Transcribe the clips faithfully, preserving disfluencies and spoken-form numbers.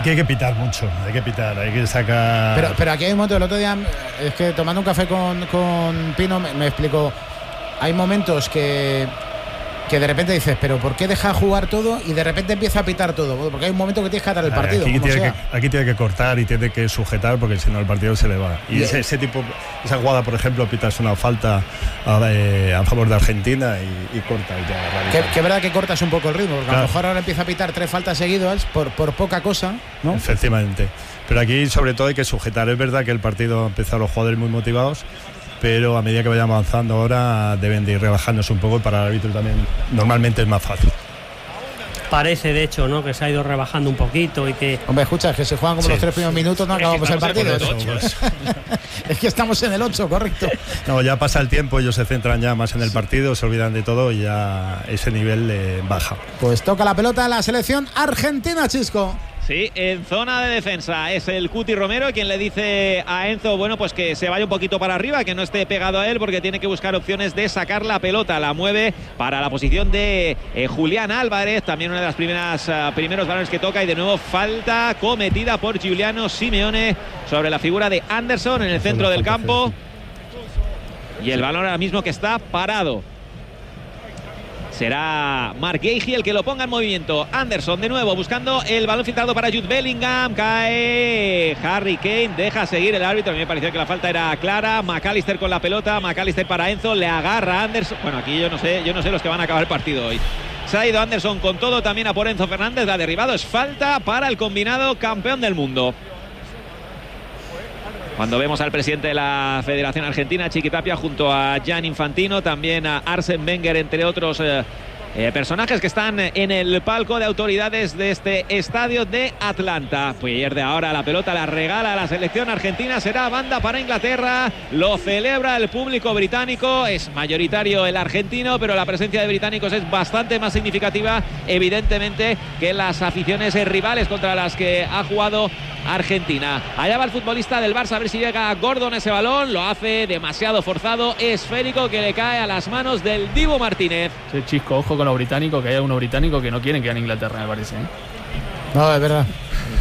aquí hay que pitar mucho, hay que pitar, hay que sacar... Pero, pero aquí hay un momento, el otro día, es que tomando un café con, con Pino, me, me explicó, hay momentos que... que de repente dices, pero ¿por qué deja jugar todo y de repente empieza a pitar todo? Porque hay un momento que tienes que atar el partido. Aquí tiene, sea. que, aquí tiene que cortar y tiene que sujetar porque si no el partido se le va. Y ese, ese tipo, esa jugada, por ejemplo, pitas una falta a, eh, a favor de Argentina y, y corta. Y ya, que, que es verdad que cortas un poco el ritmo, porque claro, a lo mejor ahora empieza a pitar tres faltas seguidas por, por poca cosa, ¿no? Efectivamente. Pero aquí sobre todo hay que sujetar. Es verdad que el partido ha empezado los jugadores muy motivados, pero a medida que vayamos avanzando ahora deben de ir relajándose un poco. Para el árbitro también normalmente es más fácil. Parece de hecho, ¿no?, que se ha ido rebajando un poquito y que... Hombre, escucha, que se juegan como sí. los tres primeros minutos, no acabamos el partido. Eso, pues. Es que estamos en el ocho, correcto. No, ya pasa el tiempo, ellos se centran ya más en el partido, se olvidan de todo y ya ese nivel eh, baja. Pues toca la pelota a la selección argentina, Chisco. Sí, en zona de defensa es el Cuti Romero quien le dice a Enzo, bueno, pues que se vaya un poquito para arriba, que no esté pegado a él porque tiene que buscar opciones de sacar la pelota. La mueve para la posición de eh, Julián Álvarez, también una de las primeras uh, primeros balones que toca, y de nuevo falta cometida por Giuliano Simeone sobre la figura de Anderson en el centro del campo. Y el balón ahora mismo que está parado. Será Marc Guehi el que lo ponga en movimiento. Anderson de nuevo buscando el balón filtrado para Jude Bellingham. Cae Harry Kane, deja seguir el árbitro. A mí me pareció que la falta era clara. McAllister con la pelota, McAllister para Enzo, le agarra a Anderson. Bueno, aquí yo no sé, yo no sé los que van a acabar el partido hoy. Se ha ido Anderson con todo, también a por Enzo Fernández, la ha derribado. Es falta para el combinado campeón del mundo. Cuando vemos al presidente de la Federación Argentina, Chiqui Tapia, junto a Gian Infantino, también a Arsène Wenger, entre otros eh, eh, personajes que están en el palco de autoridades de este estadio de Atlanta. Pues de ahora la pelota la regala a la selección argentina, será banda para Inglaterra, lo celebra el público británico, es mayoritario el argentino, pero la presencia de británicos es bastante más significativa, evidentemente, que las aficiones rivales contra las que ha jugado Argentina. Allá va el futbolista del Barça, a ver si llega Gordon ese balón, lo hace demasiado forzado, esférico que le cae a las manos del Dibu Martínez. Sí, Chisco, ojo con los británicos, que hay algunos británicos que no quieren que gane Inglaterra, me parece, ¿eh? No, es verdad.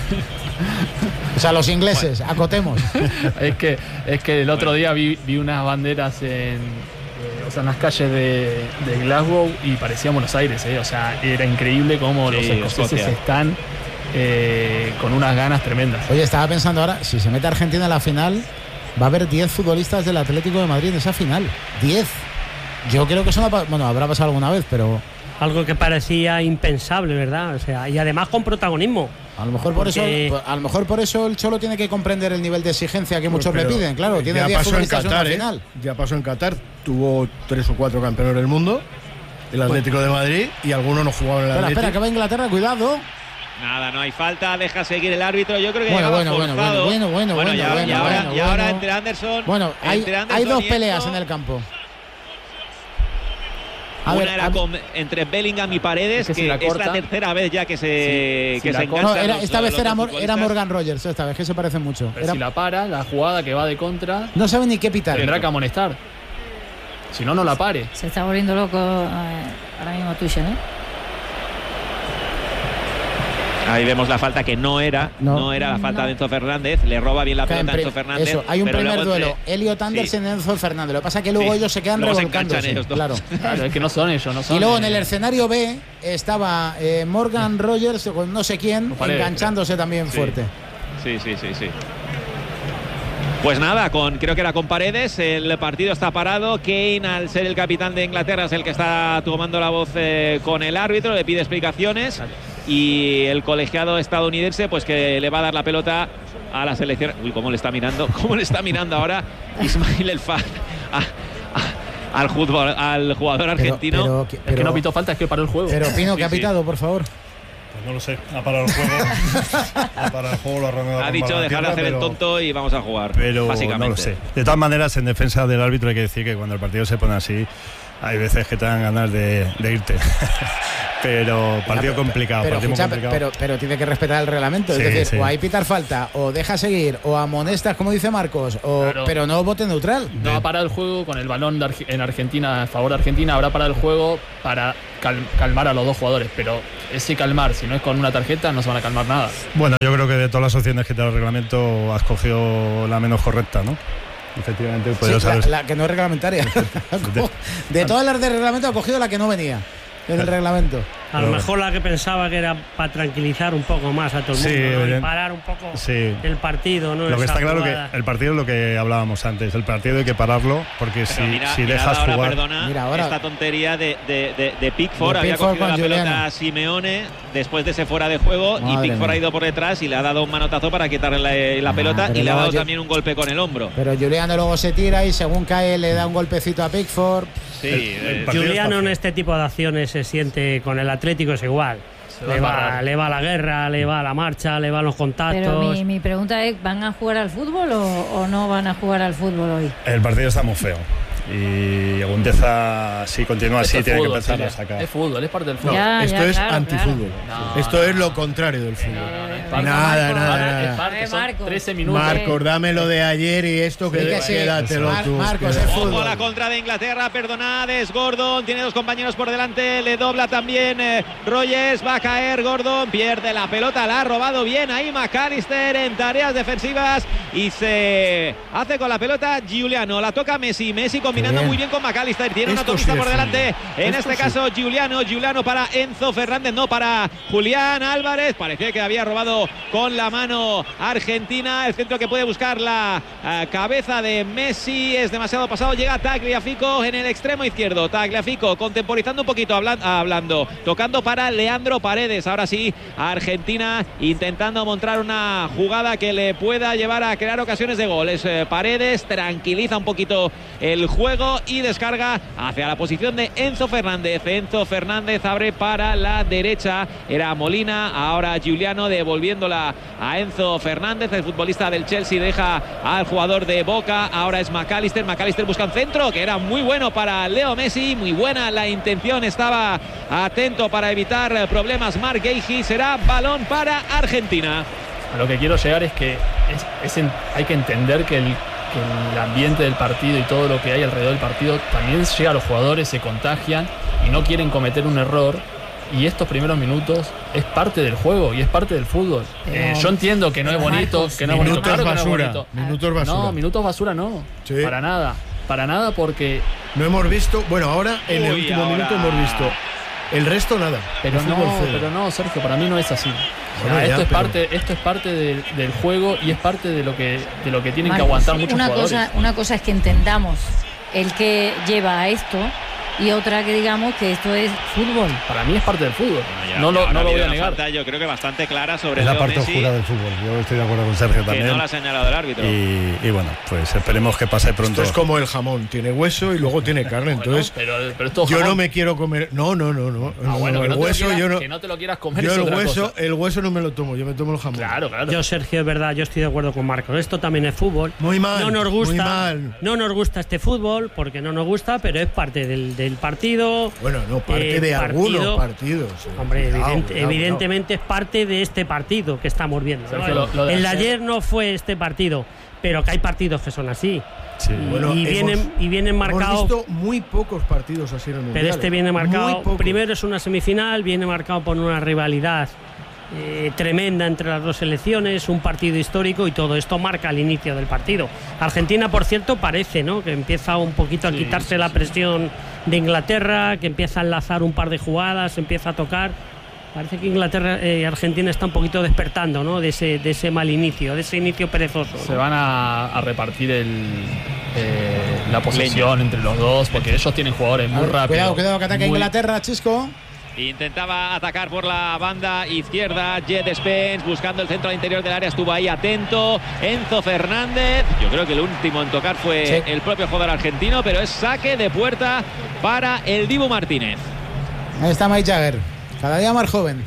O sea, los ingleses, bueno, acotemos. Es que, es que el otro día vi, vi unas banderas en, o sea, en las calles de, de Glasgow y parecía Buenos Aires, ¿eh? O sea, era increíble cómo sí, los escoceses Escocia. están eh, con unas ganas tremendas. Oye, estaba pensando ahora, si se mete Argentina en la final, va a haber diez futbolistas del Atlético de Madrid en esa final. diez. Yo creo que eso no, bueno, habrá pasado alguna vez, pero... Algo que parecía impensable, ¿verdad? O sea, y además con protagonismo. A lo mejor por porque... eso, a lo mejor por eso el Cholo tiene que comprender el nivel de exigencia que muchos pero, le piden. Claro, tiene diez futbolistas en Qatar, en una final. ¿eh? Ya pasó en Qatar, tuvo tres o cuatro campeones del mundo, el Atlético bueno. de Madrid, y algunos no jugaban en el Atlético. Espera, espera, que va a Inglaterra, cuidado. Nada, no hay falta, deja seguir el árbitro. Yo creo que bueno, bueno, bueno, bueno, bueno, bueno, bueno, y ahora, bueno, y ahora, bueno, y ahora bueno. entre Anderson. Bueno, hay, entre Anderson hay dos y peleas esto, en el campo. A Una ver, era con, entre Bellingham y Paredes, es que, que si la es la tercera vez ya que se, sí, que si se enganchan. No, era, los, esta los, vez los era, Mor, era Morgan Rogers, esta vez que se parecen mucho. Pero era... si la para, la jugada que va de contra. No sabe ni qué pitar. Tendrá que amonestar. Si no, no la pare. Se está volviendo loco eh, ahora mismo tuyo, ¿eh? Ahí vemos la falta que no era, no, no era la falta no. de Enzo Fernández, le roba bien la pelota a Enzo Fernández. Eso, hay un pero primer duelo, entre... Elliot Anderson sí. y Enzo Fernández. Lo que pasa es que luego sí. ellos se quedan revolcándose. Ellos claro. claro, es que no son ellos, no son. Y luego en el escenario B estaba eh, Morgan sí. Rogers con no sé quién, no enganchándose también sí. fuerte. Sí, sí, sí, sí. Pues nada, con creo que era con Paredes, el partido está parado. Kane, al ser el capitán de Inglaterra, es el que está tomando la voz eh, con el árbitro, le pide explicaciones. Vale. Y el colegiado estadounidense, pues que le va a dar la pelota a la selección. Uy, cómo le está mirando, cómo le está mirando ahora Ismail El Fahd a, al, fútbol, al jugador argentino. Pero, pero, pero, es que no pitó falta, es que paró el juego. Pero Pino, ¿qué sí, ha pitado, sí. por favor? Pues no lo sé, ha parado el juego. ha parado el juego, lo ha arrancado. Ha dicho dejar de hacer pero, el tonto y vamos a jugar. Pero básicamente. No lo sé. De todas maneras, en defensa del árbitro hay que decir que cuando el partido se pone así, hay veces que te dan ganas de, de irte. pero partido pero, complicado, pero, partido escucha, complicado. Pero, pero tiene que respetar el reglamento, Sí, es decir, sí. o hay pitar falta, o deja seguir, o amonestas, como dice Marcos, o Claro. pero no bote neutral. No ha parado el juego con el balón de Arge- en Argentina, a favor de Argentina, habrá parado el juego para cal- calmar a los dos jugadores, pero ese calmar, si no es con una tarjeta, no se van a calmar nada. Bueno, yo creo que de todas las opciones que te da el reglamento has cogido la menos correcta, ¿no? Efectivamente, pues Sí, ya la, sabes. la que no es reglamentaria. De todas las de reglamento ha cogido la que no venía en el reglamento. A lo mejor la que pensaba que era para tranquilizar un poco más a todo el Sí, mundo, ¿no? Y evidente. parar un poco Sí. el partido, ¿no? Lo que Esa está claro jugada. que el partido es lo que hablábamos antes, el partido hay que pararlo porque Pero si, mira, si mirad dejas ahora, jugar. perdona, Mira, ahora- esta tontería de, de, de, de Pickford. De Había Pickford cogido la con pelota Juliano. a Simeone después de ese fuera de juego Madre y Pickford mía. ha ido por detrás y le ha dado un manotazo para quitarle la, la Ah, pelota pero y le ha luego dado yo- también un golpe con el hombro. Pero Juliano luego se tira y según cae le da un golpecito a Pickford. Sí, El- el eh, partido Juliano está en feo. este tipo de acciones se siente con el Atlético es igual. Se va Le a va, embarrar. le va a la guerra, le va a la marcha, le va a los contactos. Pero mi, mi pregunta es, ¿van a jugar al fútbol o, o no van a jugar al fútbol hoy? El partido está muy feo. Y Agundeza, si continúa así, Esto es tiene que fútbol, empezar Celia. a sacar. Es fútbol, es parte del No, fútbol. Ya, esto ya, es claro, antifútbol. claro. Esto No, es no. lo contrario del fútbol. No, no, no, es Venga, parte- Nada, Marcos. nada, Ahora nada. es parte, Eh, son Marcos. trece minutos. Marcos, dame lo de ayer y esto que, Sí que sí. quédatelo Mar- tú. Marcos, que- es Ojo fútbol. a la contra de Inglaterra, perdonad, es Gordon, tiene dos compañeros por delante, le dobla también eh, Rogers, va a caer Gordon, pierde la pelota, la ha robado bien ahí McAllister en tareas defensivas y se hace con la pelota Giuliano, la toca Messi, Messi combinando Bien. muy bien con McAllister, tiene un Esto autopista sí es por delante, fútbol. en Esto este sí. caso Giuliano, Giuliano para Enzo Fernández, no para Julián Álvarez, parecía que había robado con la mano Argentina, el centro que puede buscar la eh, cabeza de Messi es demasiado pasado, llega Tagliafico en el extremo izquierdo, Tagliafico contemporizando un poquito, hablan- hablando, tocando para Leandro Paredes, ahora sí, Argentina intentando montar una jugada que le pueda llevar a crear ocasiones de gol, es eh, Paredes, tranquiliza un poquito el juego y descarga hacia la posición de Enzo Fernández, Enzo Fernández abre para la derecha, era Molina, ahora Giuliano devolviéndola a Enzo Fernández, el futbolista del Chelsea deja al jugador de Boca, ahora es McAllister, McAllister busca un centro que era muy bueno para Leo Messi, muy buena la intención, estaba atento para evitar problemas Marc Guehi, será balón para Argentina. A lo que quiero llegar es que es- es en- hay que entender que el, que el ambiente del partido y todo lo que hay alrededor del partido también llega a los jugadores, se contagian y no quieren cometer un error. Y estos primeros minutos es parte del juego y es parte del fútbol. Eh, yo entiendo que no es bonito, Marcos, que no es bonito. Minutos Claro que no es basura. bonito. Minutos basura. No, minutos basura no. Sí. Para nada. Para nada porque. No hemos visto. Bueno, ahora en el Uy, último ahora. minuto hemos visto. El resto nada. Pero El fútbol no, cero. pero no, Sergio, para mí no es así. O sea, Bueno, ya, esto, es pero- parte, esto es parte del, del juego y es parte de lo que, de lo que tienen Marcos, que aguantar muchos una jugadores. cosa, una cosa es que entendamos el que lleva a esto y otra que digamos que esto es fútbol. Para mí es parte del fútbol. Ya, no ya, lo, ahora no ha lo voy habido a una negar. falta, yo creo que bastante clara sobre Es la Leo parte Messi, oscura del fútbol. Yo estoy de acuerdo con Sergio que también. no la ha señalado el árbitro. Y, y bueno, pues esperemos que pase pronto. Esto es como el jamón. Tiene hueso y luego tiene carne. Bueno, Entonces, pero, pero esto yo jamón- no me quiero comer. No, no, no, no. Ah, no, bueno, no, que el no te lo hueso quieras- yo no. que no te lo quieras comer Yo es el otra hueso, cosa. el hueso no me lo tomo. Yo me tomo el jamón. Claro, claro. Yo, Sergio, es verdad, yo estoy de acuerdo con Marcos. Esto también es fútbol. Muy mal, No nos gusta, muy mal. no nos gusta este fútbol porque no nos gusta, pero es parte del, del partido. Bueno, no, parte Eh, de algunos partido- partidos. eh. Hombre, Cuidado, evidente- cuidado, evidentemente es parte de este partido que estamos viendo, ¿no? Sergio, lo- lo de El de ayer- ayer no fue este partido, pero que hay partidos que son así. Sí. Y, Bueno, y hemos- vienen, y vienen Hemos marcados. visto muy pocos partidos así en el mundial. Pero este viene Muy marcado, pocos. primero es una semifinal, viene marcado por una rivalidad eh, tremenda entre las dos selecciones, un partido histórico y todo esto marca el inicio del partido. Argentina, por cierto, parece, ¿no?, que empieza un poquito a Sí, quitarse sí, la sí. presión de Inglaterra, que empieza a enlazar un par de jugadas, empieza a tocar. Parece que Inglaterra y eh, Argentina está un poquito despertando, ¿no?, de ese, de ese mal inicio, de ese inicio perezoso, ¿no? Se van a, a repartir el, eh, la posesión entre los dos porque ellos tienen jugadores A muy ver, rápidos. Cuidado, cuidado, que ataca muy- Inglaterra, Chisco. Intentaba atacar por la banda izquierda Jet Spence buscando el centro al interior del área, estuvo ahí atento Enzo Fernández, yo creo que el último en tocar fue Sí. el propio jugador argentino, pero es saque de puerta para el Dibu Martínez. Ahí está Mike Jagger, cada día más joven.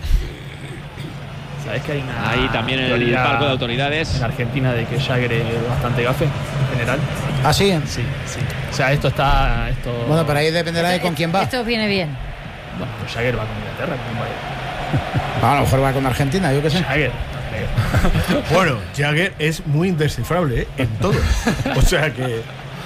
¿Sabes que hay una Ahí también el teoría palco de autoridades. en Argentina de que Jagger es bastante gafe en general? ¿Ah, sí? Sí, sí. O sea, esto está. Esto... Bueno, pero ahí dependerá de con quién va. Esto viene bien. Bueno, pues Jagger va con Inglaterra. A lo mejor va con Argentina, yo qué sé. Jagger. Bueno, Jagger es muy indescifrable, ¿eh? En todo. O sea que...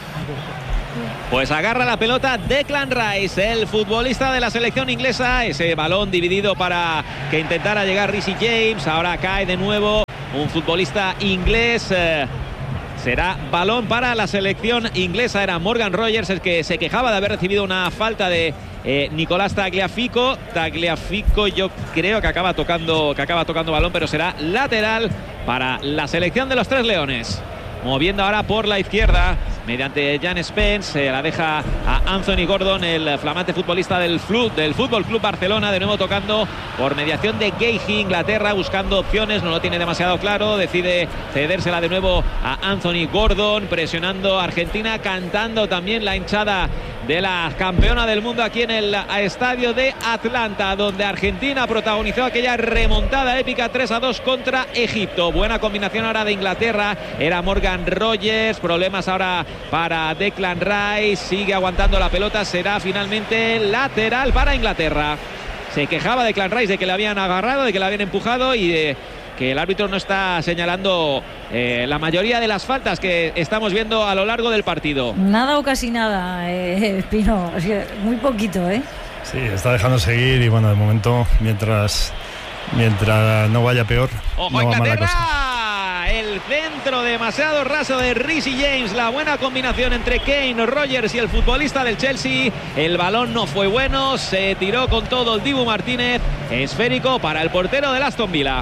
Pues agarra la pelota Declan Rice, el futbolista de la selección inglesa. Ese balón dividido para que intentara llegar Reece James. Ahora cae de nuevo un futbolista inglés. Eh, será balón para la selección inglesa. Era Morgan Rogers el que se quejaba de haber recibido una falta de eh, Nicolás Tagliafico. Tagliafico yo creo que acaba tocando, que acaba tocando balón, pero será lateral para la selección de los Tres Leones. Moviendo ahora por la izquierda mediante Jan Spence, se la deja a Anthony Gordon, el flamante futbolista del, Flu, del Fútbol Club Barcelona, de nuevo tocando por mediación de Gahey. Inglaterra buscando opciones, no lo tiene demasiado claro, decide cedérsela de nuevo a Anthony Gordon, presionando a Argentina, cantando también la hinchada de la campeona del mundo aquí en el estadio de Atlanta, donde Argentina protagonizó aquella remontada épica tres a dos contra Egipto. Buena combinación ahora de Inglaterra, era Morgan Rogers, problemas ahora para Declan Rice, sigue aguantando la pelota, será finalmente lateral para Inglaterra. Se quejaba Declan Rice de que le habían agarrado, de que le habían empujado y de que el árbitro no está señalando eh, la mayoría de las faltas que estamos viendo a lo largo del partido. Nada o casi nada, eh, Espino, o sea, muy poquito, ¿eh? Sí, está dejando seguir y bueno, de momento, mientras mientras no vaya peor, ¡ojo, no va mala cosa. El centro demasiado raso de Reece James, la buena combinación entre Kane, Rogers y el futbolista del Chelsea. El balón no fue bueno, se tiró con todo el Dibu Martínez, esférico para el portero del Aston Villa.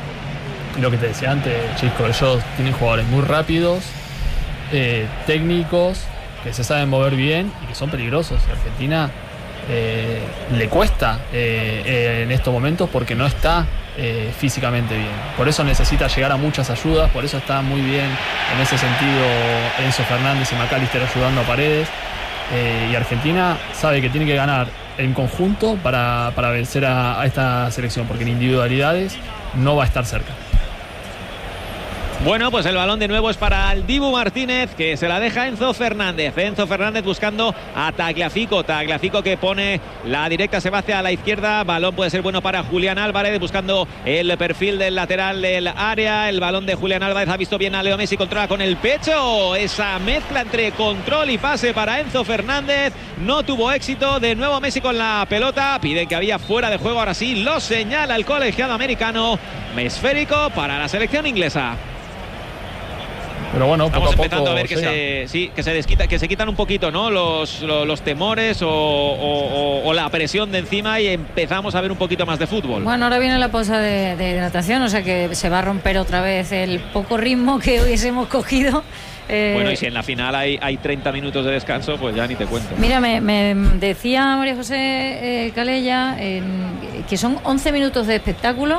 Lo que te decía antes, Chisco, ellos tienen jugadores muy rápidos, eh, técnicos, que se saben mover bien y que son peligrosos. Y Argentina eh, le cuesta eh, eh, en estos momentos porque no está eh, físicamente bien. Por eso necesita llegar a muchas ayudas, por eso está muy bien en ese sentido Enzo Fernández y McAllister ayudando a Paredes. Eh, y Argentina sabe que tiene que ganar en conjunto para, para vencer a, a esta selección, porque en individualidades no va a estar cerca. Bueno, pues el balón de nuevo es para el Dibu Martínez, que se la deja Enzo Fernández. Enzo Fernández buscando a Tagliafico. Tagliafico que pone la directa, se va hacia la izquierda. Balón puede ser bueno para Julián Álvarez, buscando el perfil del lateral del área. El balón de Julián Álvarez ha visto bien a Leo Messi, controla con el pecho. Esa mezcla entre control y pase para Enzo Fernández no tuvo éxito. De nuevo Messi con la pelota. Piden que había fuera de juego, ahora sí lo señala el colegiado americano. Esférico para la selección inglesa. Pero bueno, estamos poco a empezando poco, a ver que sí, se, sí, que se desquita, que se quitan un poquito, ¿no? Los, los, los temores o, o, o, o la presión de encima y empezamos a ver un poquito más de fútbol. Bueno, ahora viene la pausa de, de natación, o sea que se va a romper otra vez el poco ritmo que hubiésemos cogido. Eh, bueno, y si en la final hay, hay treinta minutos de descanso, pues ya ni te cuento. Mira, me, me decía María José eh, Calella eh, que son once minutos de espectáculo,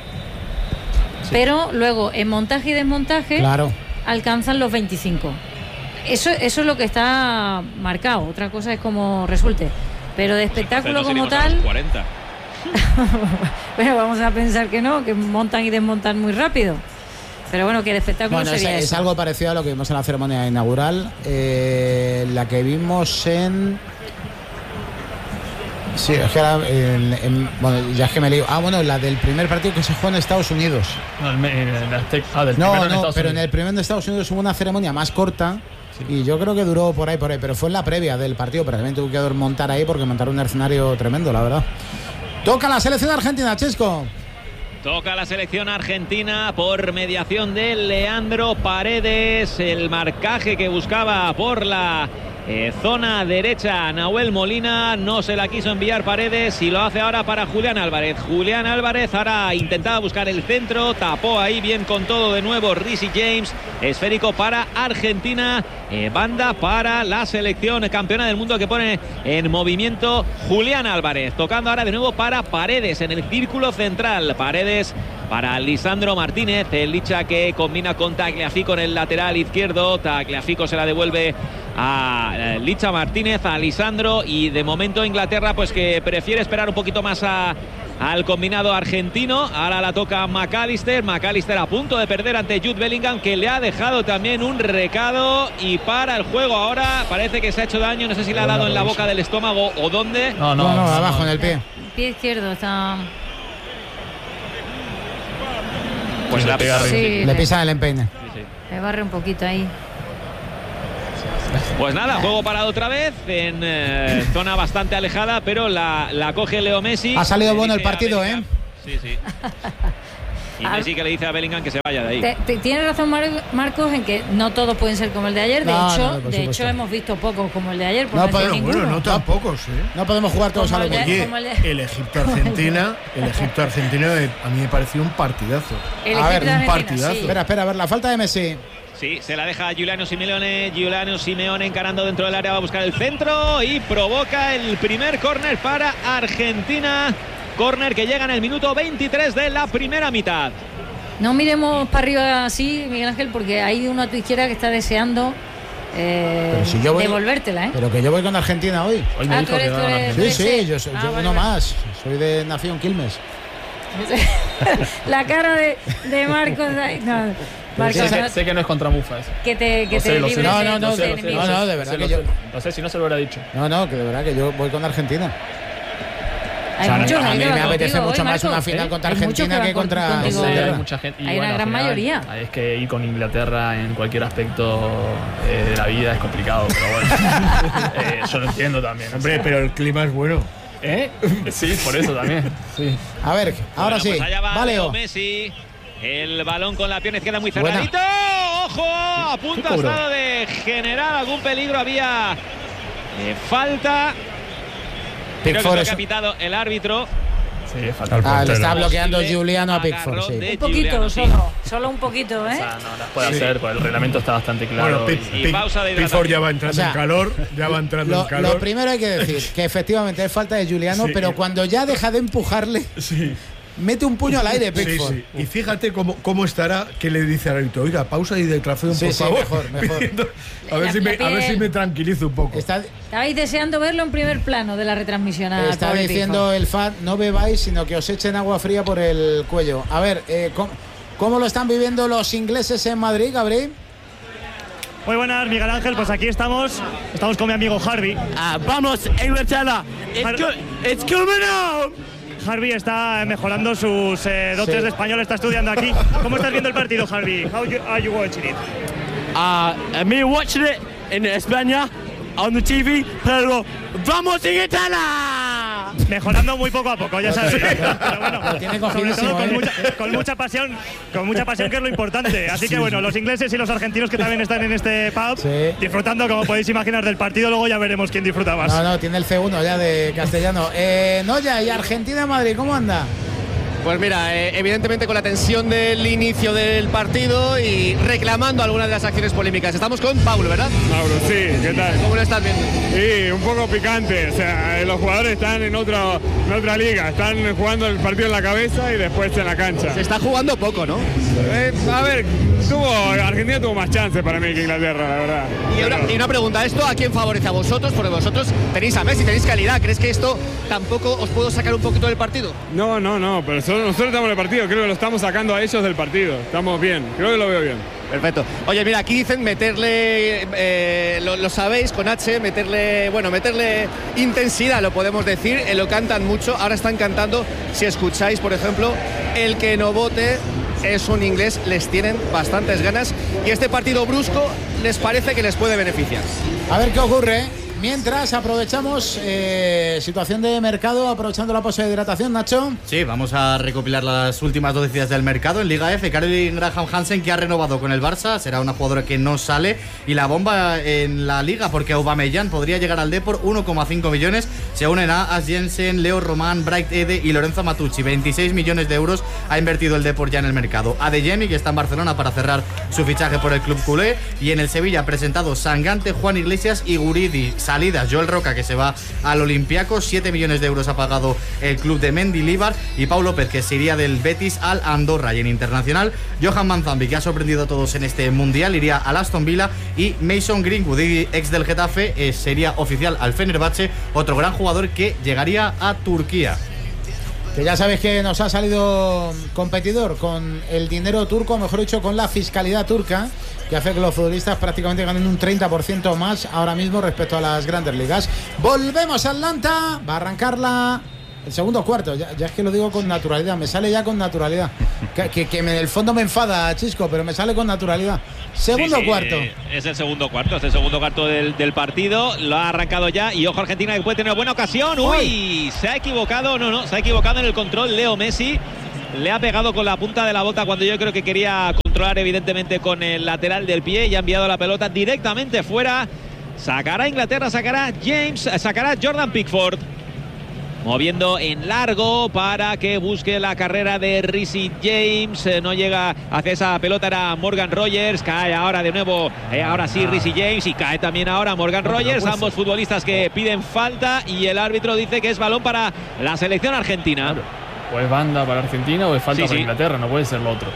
sí, pero luego en montaje y desmontaje, claro, alcanzan los veinticinco. Eso, eso es lo que está marcado. Otra cosa es cómo resulte. Pero de espectáculo como tal. cuarenta. Bueno, vamos a pensar que no, que montan y desmontan muy rápido. Pero bueno, que de espectáculo bueno, sería es, eso. Es algo parecido a lo que vimos en la ceremonia inaugural, eh, la que vimos en. Sí, es que ahora, en, en, bueno, ya es que me lío. Ah, bueno, la del primer partido que se jugó en Estados Unidos. No, el, el Aztec, ah, del no, no, en pero Unidos. en el primero de Estados Unidos hubo una ceremonia más corta, sí, y yo creo que duró por ahí, por ahí, pero fue en la previa del partido, pero también tuvo que montar ahí porque montaron un escenario tremendo, la verdad. Toca la selección argentina, Chesco. Toca la selección argentina por mediación de Leandro Paredes. El marcaje que buscaba por la eh, zona derecha Nahuel Molina no se la quiso enviar Paredes y lo hace ahora para Julián Álvarez. Julián Álvarez ahora intentaba buscar el centro, tapó ahí bien con todo de nuevo Reece James. Esférico para Argentina, eh, banda para la selección campeona del mundo que pone en movimiento Julián Álvarez. Tocando ahora de nuevo para Paredes en el círculo central. Paredes para Lisandro Martínez, el Licha que combina con Tagliafico en el lateral izquierdo. Tagliafico se la devuelve a Licha Martínez, a Lisandro, y de momento Inglaterra pues que prefiere esperar un poquito más a al combinado argentino. Ahora la toca McAllister. McAllister a punto de perder ante Jude Bellingham, que le ha dejado también un recado y para el juego ahora. Parece que se ha hecho daño, no sé si le ha dado en la boca del estómago o dónde. No, no, no, no abajo no, en el pie. El pie izquierdo está. Pues la pega, sí, le pisa el empeine. Sí, sí. Le barre un poquito ahí. Pues nada, juego parado otra vez en eh, zona bastante alejada, pero la, la coge Leo Messi. Ha salido bueno el partido, ¿eh? Sí, sí. Y Messi que le dice a Bellingham que se vaya de ahí. Te, te, tiene razón Mar Marcos en que no todos pueden ser como el de ayer. De no, hecho, no, de hecho hemos visto pocos como el de ayer. Por no, no pero ninguno. bueno, no tan pocos, ¿eh? No podemos jugar todos como a lo el de, mismo. el, de... el Egipto-Argentina, el Egipto-Argentina a mí me pareció un partidazo. El a ver, un Sí. partidazo. Espera, espera, a ver, la falta de Messi. Sí, se la deja Giuliano Simeone. Giuliano Simeone encarando dentro del área, va a buscar el centro y provoca el primer córner para Argentina. Córner que llega en el minuto veintitrés de la primera mitad. No miremos para arriba así, Miguel Ángel, porque hay uno a tu izquierda que está deseando eh, si yo voy, devolvértela, ¿eh? Pero que yo voy con Argentina hoy. Hoy me ah, dijo tú eres, que tú eres, Sí, sí, eres... yo soy ah, yo vale, uno vale. más. Soy de Nación Quilmes. La cara de, de Marcos. No, Marcos sé, no, sé que no es contra Mufa eso. que te, que Lo te sé, lo sé. libres No, de no, no, tus de- enemigos. no, no, de verdad sé, que lo yo. sé. No sé si no se lo hubiera dicho. No, no, que de verdad que yo voy con Argentina. Hay O sea, muchos a ahí mí que me van apetece contigo mucho hoy, más una Marcos. final ¿Eh? contra Hay muchos Argentina que que van contra contigo. Sí, hay Inglaterra. mucha gente. Y Hay bueno, una al gran final, mayoría. Es que ir con Inglaterra en cualquier aspecto eh, de la vida es complicado, pero bueno. eh, yo lo entiendo también. Hombre, pero el clima es bueno. ¿Eh? Sí, por eso también. Sí. A ver, ahora Bueno, sí. pues allá va Vale, Leo o- Messi. El balón con la pierna izquierda muy Buena. cerradito. ¡Ojo! A punto ha estado de generar algún peligro. Había eh, falta. Creo que Pickford lo es- ha pitado el árbitro. Sí, falta. Ah, le está bloqueando Posible Giuliano a agarrón Pickford, sí. de Un poquito, Giuliano, sí. solo. Solo un poquito, ¿eh? O sea, no las puede hacer, porque el reglamento está bastante claro. Bueno, y- Pick- y pausa de Pickford hidratación. ya va entrando O sea, en calor, ya va entrando Lo, en calor. lo primero hay que decir que efectivamente es falta de Giuliano, Sí. pero cuando ya deja de empujarle, Sí. mete un puño al aire, Sí, Pickford. sí. Y fíjate cómo, cómo estará, que le dice al árbitro, oiga, pausa y hidratación, Sí, por sí, favor. mejor, mejor. Pidiendo- a, ver La- si me, la a ver piel- si me tranquilizo un poco. Está, Estabais deseando verlo en primer plano de la retransmisión. al está pobre diciendo Pickford. el fan, no bebáis, sino que os echen agua fría por el cuello. A ver, eh, ¿cómo, cómo lo están viviendo los ingleses en Madrid, Gabriel? Muy buenas, Miguel Ángel, pues aquí estamos, estamos con mi amigo Harvey. Ah, vamos, Inglaterra. It's, Har- go- it's coming out. Harvey está mejorando sus eh, dotes Sí. de español, está estudiando aquí. ¿Cómo estás viendo el partido, Harvey? How you, are you watching it? Uh, me watching it in España on the T V, pero vamos Inglaterra. Mejorando muy poco a poco, ya sabes. Pero bueno, Tiene sobre cogidísimo, todo con, ¿eh? mucha, con mucha pasión, con mucha pasión que es lo importante. Así que bueno, los ingleses y los argentinos que también están en este pub, Sí. disfrutando, como podéis imaginar, del partido. Luego ya veremos quién disfruta más. No, no, tiene el C uno ya de castellano. Eh, Noya, ¿y Argentina-Madrid cómo anda? Pues mira, eh, evidentemente con la tensión del inicio del partido y reclamando algunas de las acciones polémicas. Estamos con Paulo, ¿verdad? Mauro, sí, ¿qué tal? ¿Cómo lo estás viendo? Sí, un poco picante, o sea, eh, los jugadores están en, otro, en otra liga, están jugando el partido en la cabeza y después en la cancha. Se está jugando poco, ¿no? Eh, a ver, tuvo, Argentina tuvo más chance para mí que Inglaterra, la verdad. Y una, y una pregunta, ¿esto a quién favorece? ¿A vosotros? Porque vosotros tenéis a Messi, tenéis calidad. ¿Crees que esto tampoco os puedo sacar un poquito del partido? No, no, no, pero solo nosotros estamos en el partido, creo que lo estamos sacando a ellos del partido, estamos bien, creo que lo veo bien. Perfecto. Oye, mira, aquí dicen meterle, eh, lo, lo sabéis, con H, meterle, bueno, meterle intensidad, lo podemos decir, eh, lo cantan mucho, ahora están cantando, si escucháis, por ejemplo, el que no vote es un inglés, les tienen bastantes ganas y este partido brusco les parece que les puede beneficiar. A ver qué ocurre. Mientras aprovechamos eh, situación de mercado, aprovechando la pose de hidratación, Nacho. Sí, vamos a recopilar las últimas noticias del mercado. En Liga F, Caroline Graham Hansen, que ha renovado con el Barça, será una jugadora que no sale. Y la bomba en la Liga, porque Aubameyang podría llegar al Depor, uno coma cinco millones. Se unen a As Jensen, Leo Román, Bright Ede y Lorenzo Matucci. veintiséis millones de euros ha invertido el Depor ya en el mercado. Adeyemi, que está en Barcelona para cerrar su fichaje por el club culé. Y en el Sevilla ha presentado Sangante, Juan Iglesias y Guridi. Salidas, Joel Roca, que se va al Olympiacos, siete millones de euros ha pagado el club de Mendilibar, y Pau López, que se iría del Betis al Andorra. Y en internacional, Johan Manzambi, que ha sorprendido a todos en este mundial, iría al Aston Villa, y Mason Greenwood, ex del Getafe, eh, sería oficial al Fenerbahce, otro gran jugador que llegaría a Turquía. Que ya sabes que nos ha salido competidor con el dinero turco, mejor dicho, con la fiscalidad turca, que hace que los futbolistas prácticamente ganen un treinta por ciento más ahora mismo respecto a las grandes ligas. Volvemos a Atlanta, va a arrancar la... el segundo cuarto, ya, ya es que lo digo con naturalidad, me sale ya con naturalidad. Que, que, que en el fondo me enfada, Chisco, pero me sale con naturalidad. Segundo sí, sí, cuarto. Es el segundo cuarto, es el segundo cuarto del, del partido. Lo ha arrancado ya y ojo Argentina que puede tener buena ocasión. Uy, Uy, se ha equivocado, no, no, se ha equivocado en el control Leo Messi. Le ha pegado con la punta de la bota cuando yo creo que quería controlar evidentemente con el lateral del pie y ha enviado la pelota directamente fuera. Sacará Inglaterra, sacará James, sacará Jordan Pickford. Moviendo en largo para que busque la carrera de Reece James. Eh, no llega hacia esa pelota, era Morgan Rogers. Cae ahora de nuevo, eh, ahora sí Reece James. Y cae también ahora Morgan Rogers. Ambos futbolistas que piden falta. Y el árbitro dice que es balón para la selección argentina. Claro. O es banda para Argentina o es falta sí, para sí. Inglaterra. No puede ser lo otro.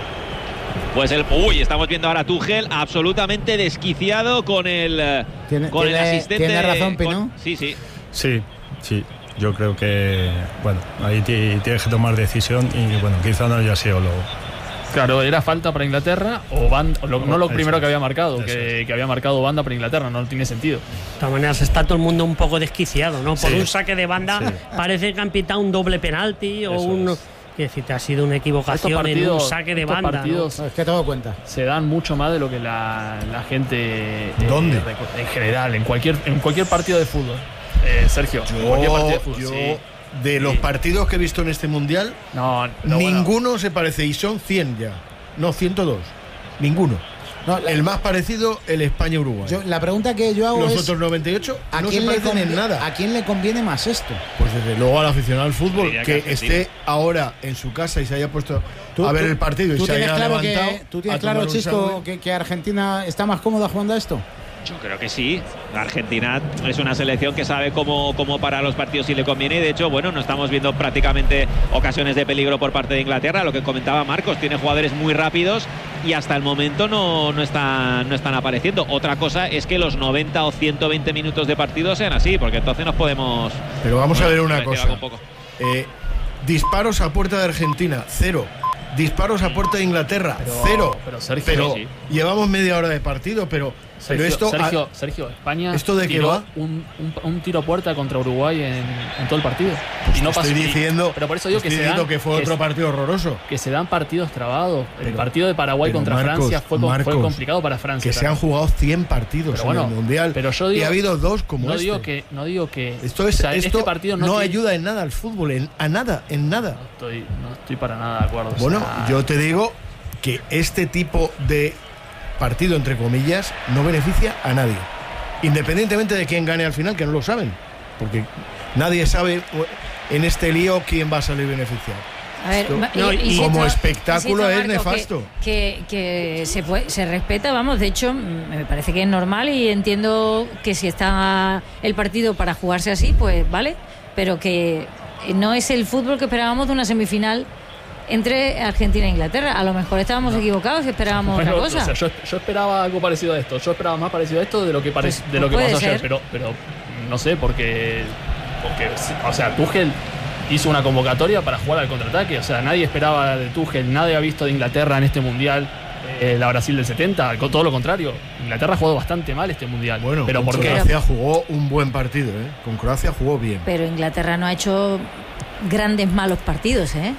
Pues el... Uy, estamos viendo ahora a Tuchel absolutamente desquiciado con el, ¿Tiene, con tiene, el asistente. ¿Tiene razón, Pino? Con, sí, sí. Sí, sí. Yo creo que, bueno, ahí tienes que tomar decisión y, bueno, quizá no haya sido lo... Claro, era falta para Inglaterra o banda, o lo, no lo primero que había marcado, que, que había marcado banda para Inglaterra, no tiene sentido. De todas maneras está todo el mundo un poco desquiciado, ¿no? Por Sí. un saque de banda Sí. parece que han pitado un doble penalti o Eso un... es. Que decir, te ha sido una equivocación partidos, en un saque de estos banda. partidos, ¿no? Es que tengo cuenta. Se dan mucho más de lo que la, la gente... eh, ¿Dónde? En general, en cualquier, en cualquier partido de fútbol. Eh, Sergio, en cualquier partido de fútbol. Yo, sí. de los Sí. partidos que he visto en este mundial, No, no, ninguno bueno. se parece, y son cien ya. No, ciento dos. Ninguno. No, la, El más parecido, el España-Uruguay. yo, la pregunta que yo hago Los es... otros noventa y ocho ¿a no se quién, le parecen en convi- nada. ¿A quién le conviene más esto? Pues desde luego al aficionado al fútbol Diría que, que esté ahora en su casa y se haya puesto Tú- a ver tú- el partido y ¿Tú se tienes haya claro, levantado que, ¿tú tienes a claro, tomar un Chisco, sándwich. que, que Argentina está más cómoda jugando a esto? Yo creo que sí. Argentina es una selección que sabe cómo, cómo parar los partidos si le conviene. Y de hecho, bueno, no estamos viendo prácticamente ocasiones de peligro por parte de Inglaterra. Lo que comentaba Marcos, tiene jugadores muy rápidos y hasta el momento no, no, están, no están apareciendo. Otra cosa es que los noventa o ciento veinte minutos de partido sean así, porque entonces nos podemos... Pero vamos bueno, a ver una parecer cosa. algo un poco. Eh, disparos a puerta de Argentina, cero. Disparos a puerta de Inglaterra, Pero- cero. pero Sergio, Pero sí. llevamos media hora de partido, pero, Sergio, pero esto. Sergio, Sergio, España ¿esto de qué tiró va? Un, un, un tiro a puerta contra Uruguay en, en todo el partido. y no Te estoy pasó- y- diciendo, pero por eso digo que estoy se, diciendo dan, que fue que otro se- partido horroroso. que se dan partidos trabados. El Pero- partido de Paraguay pero contra Marcos, Francia fue, com- fue Marcos, complicado para Francia. Que se han también. jugado cien partidos Pero bueno, en el Mundial. pero yo digo- y ha habido dos como no este. digo que no digo que Esto, es, o sea, esto este partido no, no tiene- ayuda en nada al fútbol, en, a nada, en nada. no estoy no estoy para nada de acuerdo. o Bueno, sea, yo te digo que este tipo de partido, entre comillas, no beneficia a nadie. Independientemente de quién gane al final, que no lo saben. Porque nadie sabe en este lío quién va a salir beneficiado. A ver, Esto, ma- no, y- y insisto- como espectáculo insisto, es Marco, nefasto. Que, que, que se, puede- se respeta, vamos, de hecho, mm, me parece que es normal y entiendo que si está el partido para jugarse así, pues vale, pero que no es el fútbol que esperábamos de una semifinal entre Argentina e Inglaterra. A lo mejor estábamos equivocados y esperábamos bueno, otra cosa. o sea, yo, yo esperaba algo parecido a esto. Yo esperaba más parecido a esto de lo que, pare- Pues- de lo que pues pasó puede ayer. ser. Pero, pero no sé, porque, porque. O sea, Tuchel hizo una convocatoria para jugar al contraataque. O sea, nadie esperaba de Tuchel, nadie ha visto de Inglaterra en este mundial. Eh, la Brasil del setenta, con todo lo contrario. Inglaterra ha jugado bastante mal este mundial. Bueno, pero con ¿por qué? Croacia jugó un buen partido, ¿eh? Con Croacia jugó bien. Pero Inglaterra no ha hecho grandes malos partidos, ¿eh?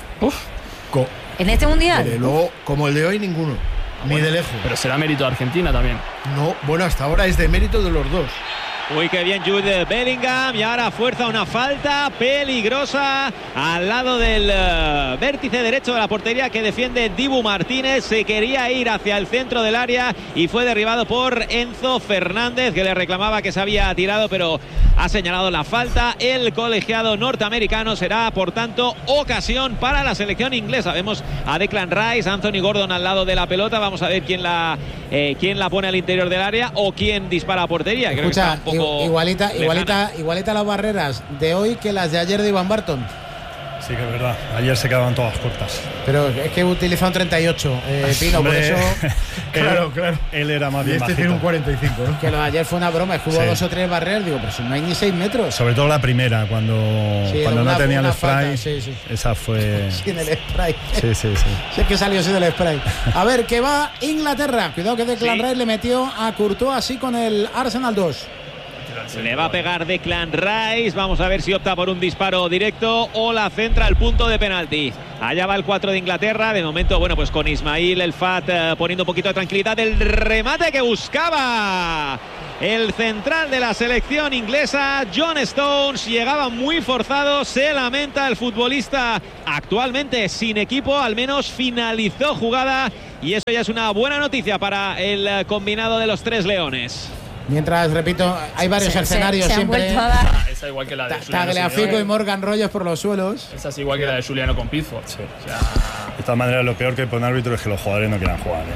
Co- En este mundial. Desde luego, como el de hoy, ninguno. Ni de lejos. Pero será mérito de Argentina también. No, bueno, hasta ahora es de mérito de los dos. Uy, qué bien Jude Bellingham. Y ahora fuerza una falta peligrosa al lado del uh, vértice derecho de la portería que defiende Dibu Martínez. Se quería ir hacia el centro del área y fue derribado por Enzo Fernández, que le reclamaba que se había tirado, pero ha señalado la falta. El colegiado norteamericano será, por tanto, ocasión para la selección inglesa. Vemos a Declan Rice, Anthony Gordon al lado de la pelota. Vamos a ver quién la, eh, quién la pone al interior del área o quién dispara a portería. Creo Escucha, que está un poco igualita, lejana. igualita, igualita las barreras de hoy que las de ayer de Ivan Barton. Sí, que es verdad. Ayer se quedaban todas cortas. Pero es que utiliza un treinta y ocho, eh, Pino, por eso. Claro, claro. Él era más bien este bajito. tiene un cuarenta y cinco, ¿no? Que lo de ayer fue una broma, jugó sí. dos o tres barreras, digo, pero si no hay ni seis metros. Sobre todo la primera, cuando, sí, cuando una, no tenía el spray. Falta, sí, sí. Esa fue. Sin el spray. Sí, sí, sí. Sí, es que salió sin el spray. A ver, que va Inglaterra. Cuidado que Declan sí. Rice le metió a Courtois así con el Arsenal dos. Le va a pegar Declan Rice. Vamos a ver si opta por un disparo directo o la centra al punto de penalti. Allá va el cuatro de Inglaterra. De momento, bueno, pues con Ismail El Fat eh, poniendo un poquito de tranquilidad. El remate que buscaba el central de la selección inglesa, John Stones. Llegaba muy forzado. Se lamenta el futbolista, actualmente sin equipo. Al menos finalizó jugada. Y eso ya es una buena noticia para el combinado de los Tres Leones. Mientras, repito, hay varios se, escenarios se, se siempre. Ah, esa igual que la de Tagliafico y Morgan Rogers por los suelos. Esa es igual que la de Juliano con Pickford. Sí. O sea, de esta manera, lo peor que pone árbitro es que los jugadores no quieran jugar. ¿eh?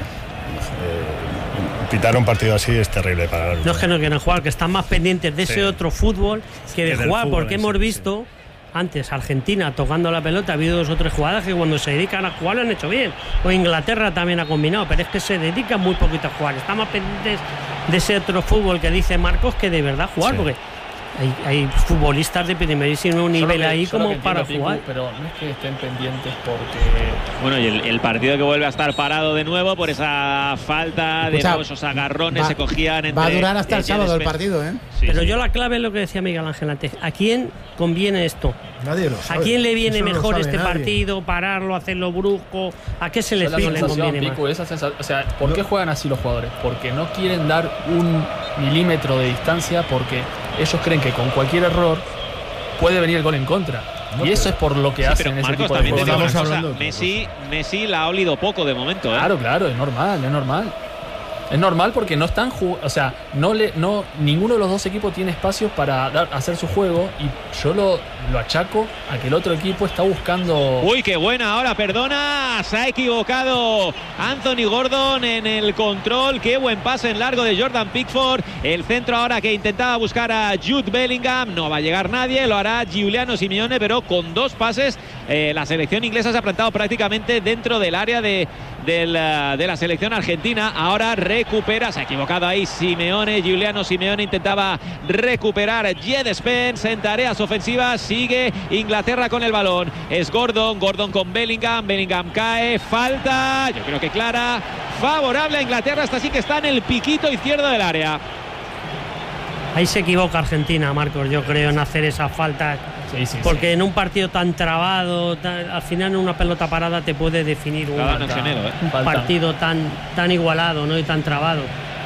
Eh, pitar un partido así es terrible para el árbitro. No es que no quieran jugar, que están más pendientes de sí. ese otro fútbol que de que jugar, fútbol, porque hemos visto. Sí. Antes Argentina tocando la pelota, ha habido dos o tres jugadas que cuando se dedican a jugar lo han hecho bien. O Inglaterra también ha combinado, pero es que se dedican muy poquito a jugar. Están más pendientes de ese otro fútbol que dice Marcos que de verdad jugar, sí. porque hay, hay futbolistas de primerísimo nivel que, ahí como para Pico, jugar. Pero no es que estén pendientes porque... Bueno, y el, el partido que vuelve a estar parado de nuevo por esa falta, Escucha, de nuevo, esos agarrones va, se cogían entre... Va a durar hasta el sábado el partido, ¿eh? Sí, pero sí. yo la clave es lo que decía Miguel Ángel antes. ¿A quién conviene esto? Nadie lo sabe. ¿A quién le viene Eso mejor no este nadie. partido? Pararlo, hacerlo brusco. ¿A qué selección le conviene Pico, más? Esa sensación, o sea, ¿por qué juegan así los jugadores? Porque no quieren dar un milímetro de distancia, porque ellos creen que con cualquier error puede venir el gol en contra. No, y eso pero, es por lo que sí, hacen ese Marcos, tipo de juegos. Cosa, Messi, Messi la ha olido poco de momento. ¿eh? Claro, claro, es normal, es normal. Es normal porque no están jugando, o sea, no le, no, ninguno de los dos equipos tiene espacios para dar, hacer su juego, y yo lo, lo achaco a que el otro equipo está buscando. Uy, qué buena, ahora perdona, se ha equivocado Anthony Gordon en el control, qué buen pase en largo de Jordan Pickford, el centro ahora que intentaba buscar a Jude Bellingham, no va a llegar nadie, lo hará Giuliano Simeone, pero con dos pases eh, la selección inglesa se ha plantado prácticamente dentro del área de, de, la, de la selección argentina. Ahora recupera, se ha equivocado ahí Simeone, Giuliano Simeone intentaba recuperar Jed Spence en tareas ofensivas, sigue Inglaterra con el balón, es Gordon, Gordon con Bellingham, Bellingham cae, falta, yo creo que clara, favorable a Inglaterra, hasta así que está en el piquito izquierdo del área. Ahí se equivoca Argentina, Marcos, yo creo, en hacer esa falta. Sí, sí, porque sí. en un partido tan trabado, tan, al final en una pelota parada te puede definir un, claro, no genero, ¿eh? un partido tan, tan igualado, ¿no? Y tan trabado.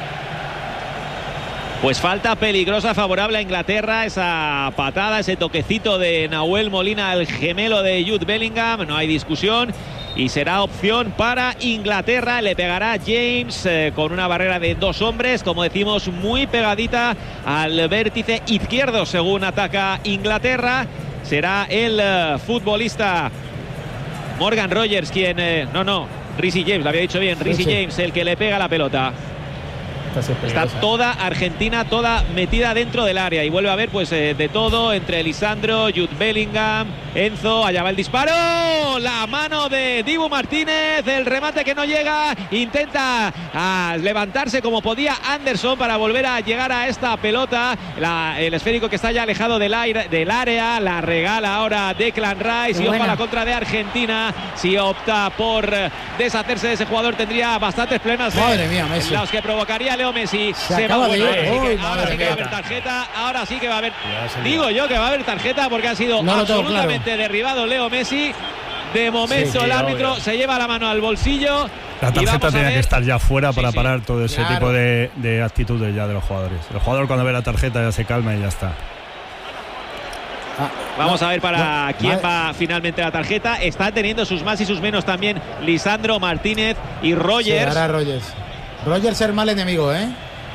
Pues falta peligrosa favorable a Inglaterra, esa patada, ese toquecito de Nahuel Molina al gemelo de Jude Bellingham, no hay discusión. Y será opción para Inglaterra, le pegará James eh, con una barrera de dos hombres, como decimos, muy pegadita al vértice izquierdo según ataca Inglaterra. Será el eh, futbolista Morgan Rogers quien, eh, no, no, Reece James, lo había dicho bien, Reece James el que le pega la pelota. Está toda Argentina, toda metida dentro del área y vuelve a haber pues eh, de todo entre Lisandro, Jude Bellingham, Enzo, allá va el disparo, la mano de Dibu Martínez, el remate que no llega, intenta a levantarse como podía Anderson para volver a llegar a esta pelota, la, el esférico que está ya alejado del, aire, del área, la regala ahora Declan Rice y ojo a la contra de Argentina, si opta por deshacerse de ese jugador tendría bastantes problemas. Madre mía, Messi. Los que provocaría Leo Messi. Se, se acaba va, de ir. Bueno, oh, ahora sí que va a haber tarjeta. Ahora sí que va a haber. Digo yo que va a haber tarjeta porque ha sido no absolutamente claro. derribado Leo Messi. De momento sí, el árbitro obvio. se lleva la mano al bolsillo. La tarjeta tenía que estar ya fuera sí, para sí. parar todo ese claro. tipo de, de actitudes ya de los jugadores. El jugador cuando ve la tarjeta ya se calma y ya está. Ah, Vamos no, a ver para no, quién va finalmente la tarjeta. Está teniendo sus más y sus menos también Lisandro Martínez y Rogers. Sí, ahora Rogers. Rogers es mal enemigo, ¿eh?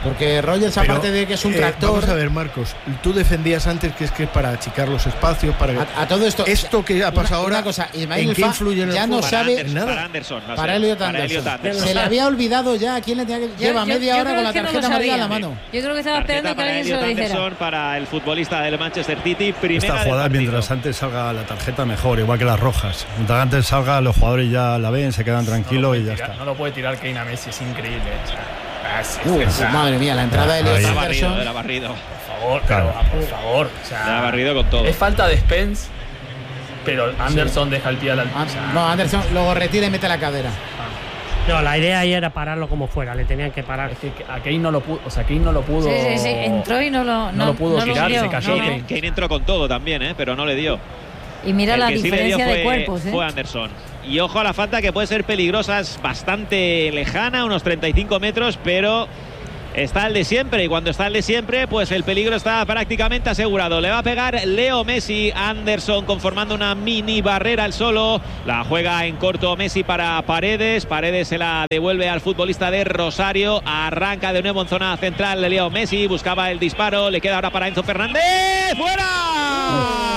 Porque Rogers, Pero, aparte de que es un tractor. Eh, vamos a ver, Marcos, tú defendías antes que es que es para achicar los espacios, para que, a, a todo esto. Esto que ha pasado una, ahora, una cosa, ¿en qué influye en el ya juego? no sabe Anderson, nada. Para Anderson. No para sé, Elliot para Anderson. Elliot Anderson. Se le había olvidado ya a quién le tenía que. Yo, Lleva yo, media yo hora con la que no tarjeta amarilla en la sabía. mano. Yo creo que estaba esperando que alguien se lo dijera. Anderson para el futbolista del Manchester City. Primera Esta jugada, mientras antes salga la tarjeta, mejor, igual que las rojas. Mientras antes salga, los jugadores ya la ven, se quedan tranquilos no y ya tirar, está. No lo puede tirar Kane a Messi, es increíble. O sea, es, Uh, es, es, madre mía, la entrada de Elliot Anderson. Era barrido. Por favor, claro. pero, por favor. O sea, le ha barrido con todo. Es falta de Spence, pero Anderson sí. deja el pie a la altura. O sea, no, Anderson luego retira y mete la cadera. No, la idea ahí era pararlo como fuera, le tenían que parar. Es que a Kane no lo pudo, o sea, Kane no lo pudo. Sí, sí, sí, entró y no lo, no, no lo pudo no tirar, lo se cayó. No, Kane. no. Kane entró con todo también, ¿eh? Pero no le dio. Y mira el la que diferencia sí le dio de fue, cuerpos, ¿eh? fue Anderson. Y ojo a la falta, que puede ser peligrosa, es bastante lejana, unos treinta y cinco metros, pero está el de siempre. Y cuando está el de siempre, pues el peligro está prácticamente asegurado. Le va a pegar Leo Messi. Anderson conformando una mini barrera al solo. La juega en corto Messi para Paredes. Paredes se la devuelve al futbolista de Rosario. Arranca de nuevo en zona central Leo Messi. Buscaba el disparo. Le queda ahora para Enzo Fernández. ¡Fuera!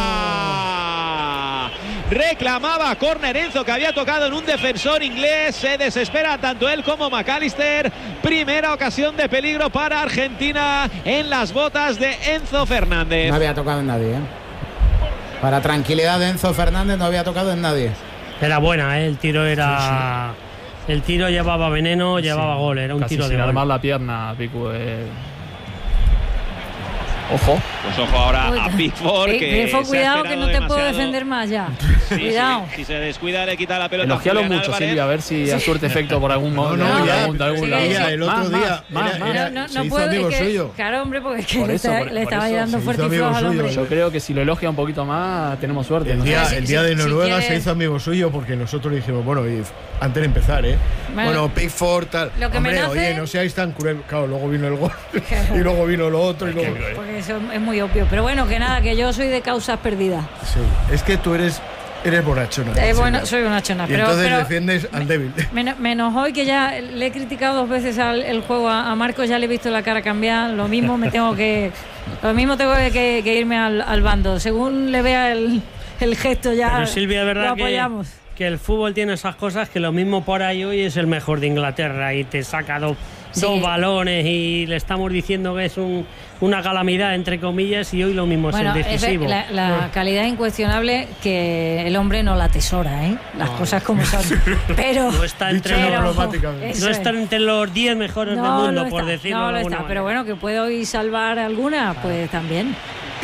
Reclamaba córner Enzo, que había tocado en un defensor inglés. Se desespera tanto él como McAllister. Primera ocasión de peligro para Argentina en las botas de Enzo Fernández. No había tocado en nadie, ¿eh? Para tranquilidad de Enzo Fernández, no había tocado en nadie. Era buena, ¿eh? El tiro era... Sí, sí. El tiro llevaba veneno, llevaba sí. gol. Era un Casi tiro sin de armar gol. la pierna, Picu. Eh... Ojo. Pues ojo ahora a Pickford. Que Pickford, cuidado que no te demasiado. puedo defender más ya. Sí, cuidado. Sí, si se descuida le quita la pelota. Elogialo mucho, Silvia, a ver si sí. surte efecto por algún modo. No, no, no, ya, algún, de algún sí, lado. ya, el otro más, día más, era, más, era, no, no, se no hizo puedo, amigo es que, suyo. Claro, hombre, porque es que por le, eso, está, por, le estaba por dando fuerte y flojo al hombre. Yo creo que si lo elogia un poquito más, tenemos suerte. El ¿no? día, si, el día si, de Noruega si se hizo amigo suyo porque nosotros le dijimos, bueno, y antes de empezar, ¿eh? Bueno, bueno Pickford, tal. Lo que Hombre, me nace... oye, no seáis tan cruel. Claro, luego vino el gol y luego vino lo otro. Y luego... Porque eso es muy obvio. Pero bueno, que nada, que yo soy de causas perdidas. Sí, es que tú eres eres borrachona. Eh, bueno, soy una chona. Y pero, entonces pero defiendes al débil. Me, menos hoy que ya le he criticado dos veces al el juego a, a Marcos, ya le he visto la cara cambiar. Lo mismo me tengo que, lo mismo tengo que, que irme al, al bando. Según le vea el, el gesto ya. Pero Silvia, verdad lo apoyamos. Que, que el fútbol tiene esas cosas, que lo mismo por ahí hoy es el mejor de Inglaterra y te saca dos, sí. dos balones y le estamos diciendo que es un, una calamidad entre comillas, y hoy lo mismo bueno, es el decisivo. Es la, la calidad incuestionable que el hombre no la atesora, ¿eh? Las no. cosas como son. Pero no está entre, pero, los, no está entre los diez mejores no, del mundo, no por está, decirlo no de lo alguna está, manera. Pero bueno, que puede hoy salvar alguna, pues también.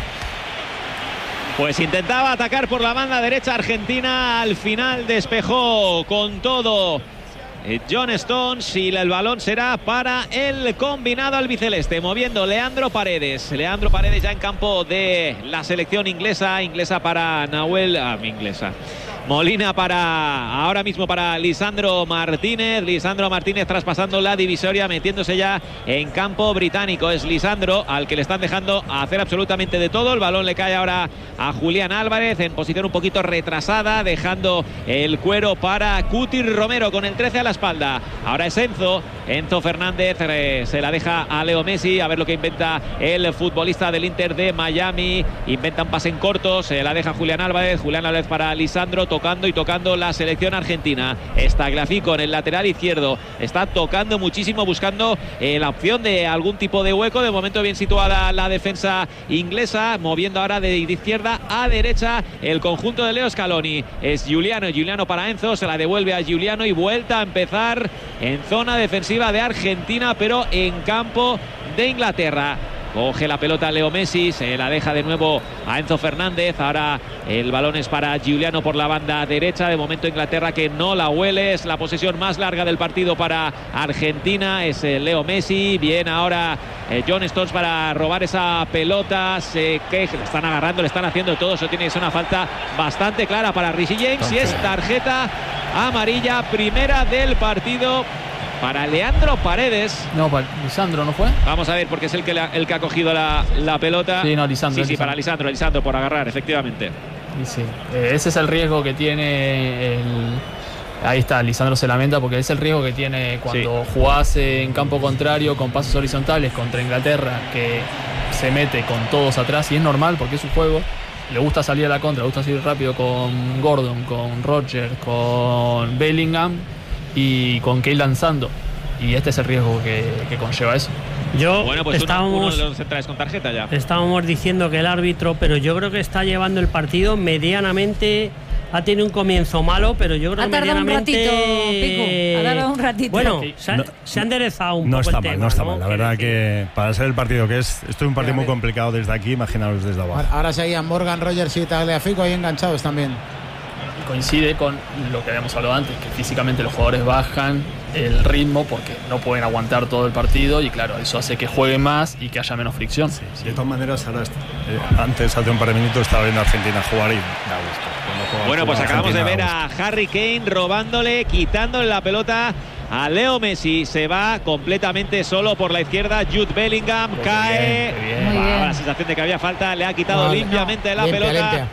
Pues intentaba atacar por la banda derecha Argentina, al final despejó con todo John Stones y el balón será para el combinado albiceleste, moviendo Leandro Paredes. Leandro Paredes ya en campo de la selección inglesa, inglesa para Nahuel, ah, inglesa. Molina para, ahora mismo para Lisandro Martínez. Lisandro Martínez traspasando la divisoria, metiéndose ya en campo británico. Es Lisandro al que le están dejando hacer absolutamente de todo. El balón le cae ahora a Julián Álvarez en posición un poquito retrasada, dejando el cuero para Cutir Romero con el trece a la espalda. Ahora es Enzo. Enzo Fernández eh, se la deja a Leo Messi. A ver lo que inventa el futbolista del Inter de Miami. Inventa un pase en corto, se la deja Julián Álvarez. Julián Álvarez para Lisandro, tocando y tocando la selección argentina. Tagliafico en el lateral izquierdo, está tocando muchísimo, buscando eh, la opción de algún tipo de hueco. De momento bien situada la defensa inglesa, moviendo ahora de izquierda a derecha el conjunto de Leo Scaloni. Es Giuliano, Giuliano para Enzo, se la devuelve a Giuliano y vuelta a empezar en zona defensiva de Argentina, pero en campo de Inglaterra. Coge la pelota Leo Messi, se la deja de nuevo a Enzo Fernández. Ahora el balón es para Giuliano por la banda derecha. De momento Inglaterra que no la huele. Es la posesión más larga del partido para Argentina. Es Leo Messi. Bien ahora eh, John Stones para robar esa pelota. Se que le están agarrando, le están haciendo todo. Eso tiene que ser una falta bastante clara para Reece James. Y es tarjeta amarilla, primera del partido para Leandro Paredes. No, para Lisandro, ¿no fue? Vamos a ver, porque es el que, la, el que ha cogido la, la pelota. Sí, no, Lisandro. Sí, sí, Lisandro. para Lisandro, Lisandro por agarrar, efectivamente. Y sí, eh, ese es el riesgo que tiene el, ahí está, Lisandro se lamenta porque es el riesgo que tiene cuando sí. jugás en campo contrario con pasos horizontales contra Inglaterra, que se mete con todos atrás, y es normal porque es su juego. Le gusta salir a la contra, le gusta salir rápido con Gordon, con Roger, con Bellingham y con Kane lanzando. Y este es el riesgo que, que conlleva eso. Yo bueno, pues estábamos, uno, uno de los centrales con tarjeta ya. Estábamos diciendo que el árbitro, pero yo creo que está llevando el partido medianamente. Ha tenido un comienzo malo, pero yo creo ha que medianamente. Un ratito, Pico. Ha tardado un ratito. Bueno, se ha, no, se ha enderezado un no poco está el mal, tema, no está ¿no? mal. La verdad que para ser el partido que es, esto es un partido muy complicado desde aquí, imaginaros desde abajo. Ahora seguían Morgan, Rogers y Tagliafico ahí enganchados también. Coincide con lo que habíamos hablado antes, que físicamente los jugadores bajan el ritmo porque no pueden aguantar todo el partido, y claro, eso hace que jueguen más y que haya menos fricción. Sí, sí. De todas maneras, ahora eh, antes, hace un par de minutos, estaba viendo a Argentina jugar y da gusto. Bueno, pues acabamos de ver a Harry Kane robándole, quitándole la pelota a Leo Messi. Se va completamente solo por la izquierda. Jude Bellingham muy cae. Bien, bien. Va, la sensación de que había falta, le ha quitado no, limpiamente no, la limpia, pelota. Limpia.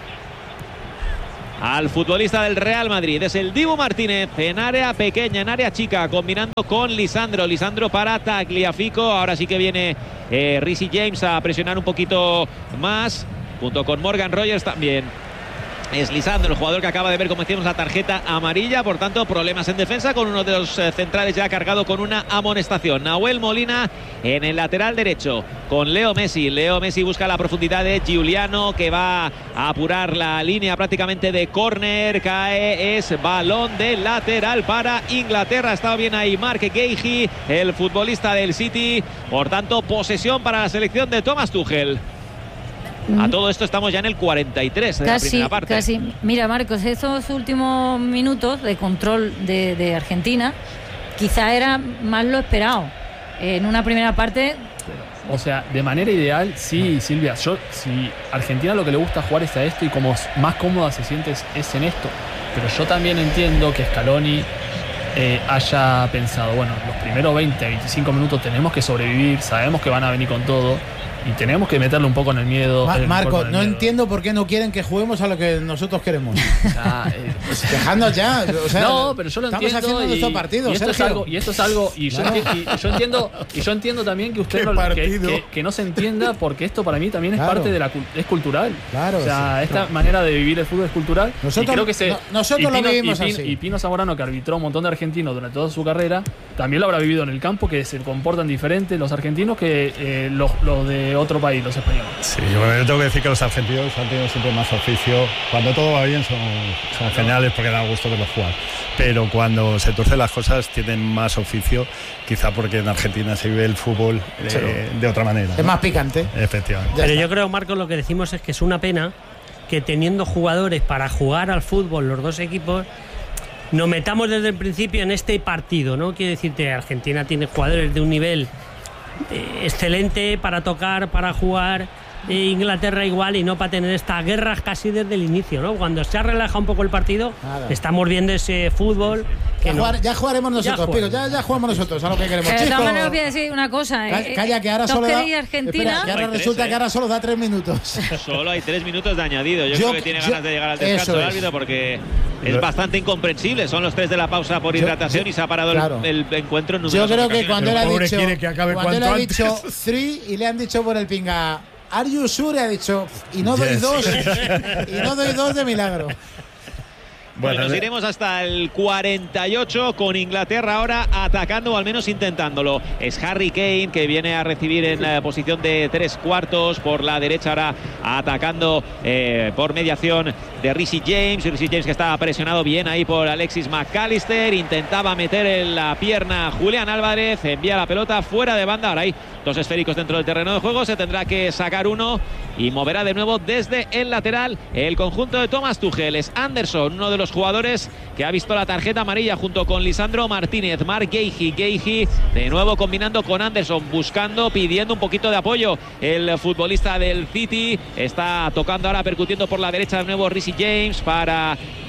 Al futbolista del Real Madrid. Es el Dibu Martínez en área pequeña, en área chica, combinando con Lisandro. Lisandro para Tagliafico. Ahora sí que viene eh, Reece James a presionar un poquito más, junto con Morgan Rogers también. Es Lisandro, el jugador que acaba de ver, como decíamos, la tarjeta amarilla. Por tanto, problemas en defensa con uno de los eh, centrales ya cargado con una amonestación. Nahuel Molina en el lateral derecho con Leo Messi. Leo Messi busca la profundidad de Giuliano, que va a apurar la línea prácticamente de córner. Cae, es balón de lateral para Inglaterra. Ha estado bien ahí Mark Guehi, el futbolista del City. Por tanto, posesión para la selección de Thomas Tuchel. A todo esto estamos ya en el cuarenta y tres de casi, la primera parte. Casi. Mira, Marcos, esos últimos minutos de control de, de Argentina quizá era más lo esperado. En una primera parte... O sea, de manera ideal, sí, Silvia. Yo, si Argentina lo que le gusta jugar es a esto, y como más cómoda se siente es, es en esto. Pero yo también entiendo que Scaloni eh, haya pensado, bueno, los primeros veinte, veinticinco minutos tenemos que sobrevivir, sabemos que van a venir con todo, y tenemos que meterle un poco en el miedo. Ma- el Marco, no miedo. entiendo por qué no quieren que juguemos a lo que nosotros queremos. Ah, eh, pues, Dejadnos ya. O sea, no, pero yo lo estamos entiendo. haciendo y, nuestro partido, y esto Sergio. es algo, y esto es algo, y yo, Claro. enti- y yo entiendo, y yo entiendo también que usted no, que, que, que no se entienda, porque esto para mí también es Claro. parte de la cul- es cultural. Claro, o sea, sí, esta claro. manera de vivir el fútbol es cultural. Nosotros- y creo que se, no- nosotros y Pino, lo vivimos y Pino, así. y Pino Zamorano, que arbitró un montón de argentinos durante toda su carrera, también lo habrá vivido en el campo, que se comportan diferente los argentinos que eh, los, los de otro país, los españoles. Sí, bueno, yo tengo que decir que los argentinos han tenido siempre más oficio. Cuando todo va bien son, son geniales porque da gusto verlos jugar. Pero cuando se tuercen las cosas tienen más oficio, quizá porque en Argentina se vive el fútbol eh, Sí. de otra manera. Es ¿no? más picante. Efectivamente. Pero yo creo, Marcos, lo que decimos es que es una pena que teniendo jugadores para jugar al fútbol los dos equipos, nos metamos desde el principio en este partido, ¿no? Quiero decirte, Argentina tiene jugadores de un nivel eh, excelente para tocar, para jugar. eh, Inglaterra igual, y no para tener estas guerras casi desde el inicio, ¿no? Cuando se ha relajado un poco el partido, Nada. estamos viendo ese fútbol que Ya, no- jugar- ya jugaremos nosotros, Ya Pico, ya, ya jugamos nosotros a lo que queremos. Pero de todas Chicos, maneras os voy a decir una cosa. ca- eh, calla, que ahora ¿todos solo da, queréis Argentina? espera, que ahora No hay tres, resulta ¿eh? que ahora solo da tres minutos. Solo hay tres minutos de añadido. Yo, Yo- creo que tiene yo- ganas de llegar al descanso eso el es. árbitro, porque es Yo- bastante incomprensible. Son los tres de la pausa por Yo- hidratación yo- y se ha parado el- claro. el, encuentro en Yo numerosas creo que ocasiones. cuando él ha El pobre dicho, quiere que acabe cuando él cuanto ha dicho antes. three y le han dicho por el pinga, are you sure? Ha dicho, y no doy Yes. dos, y no doy dos de milagro. Bueno, nos eh, iremos hasta el cuarenta y ocho con Inglaterra ahora atacando, o al menos intentándolo. Es Harry Kane, que viene a recibir en la posición de tres cuartos por la derecha, ahora atacando eh, por mediación de Reece James. Reece James que estaba presionado bien ahí por Alexis McAllister. Intentaba meter en la pierna Julián Álvarez. Envía la pelota fuera de banda. Ahora hay dos esféricos dentro del terreno de juego. Se tendrá que sacar uno y moverá de nuevo desde el lateral el conjunto de Thomas Tuchel. Es Anderson, uno de los jugadores que ha visto la tarjeta amarilla junto con Lisandro Martínez. Mark Guehi, Guehi de nuevo combinando con Anderson, buscando, pidiendo un poquito de apoyo. El futbolista del City está tocando ahora, percutiendo por la derecha de nuevo Reece James para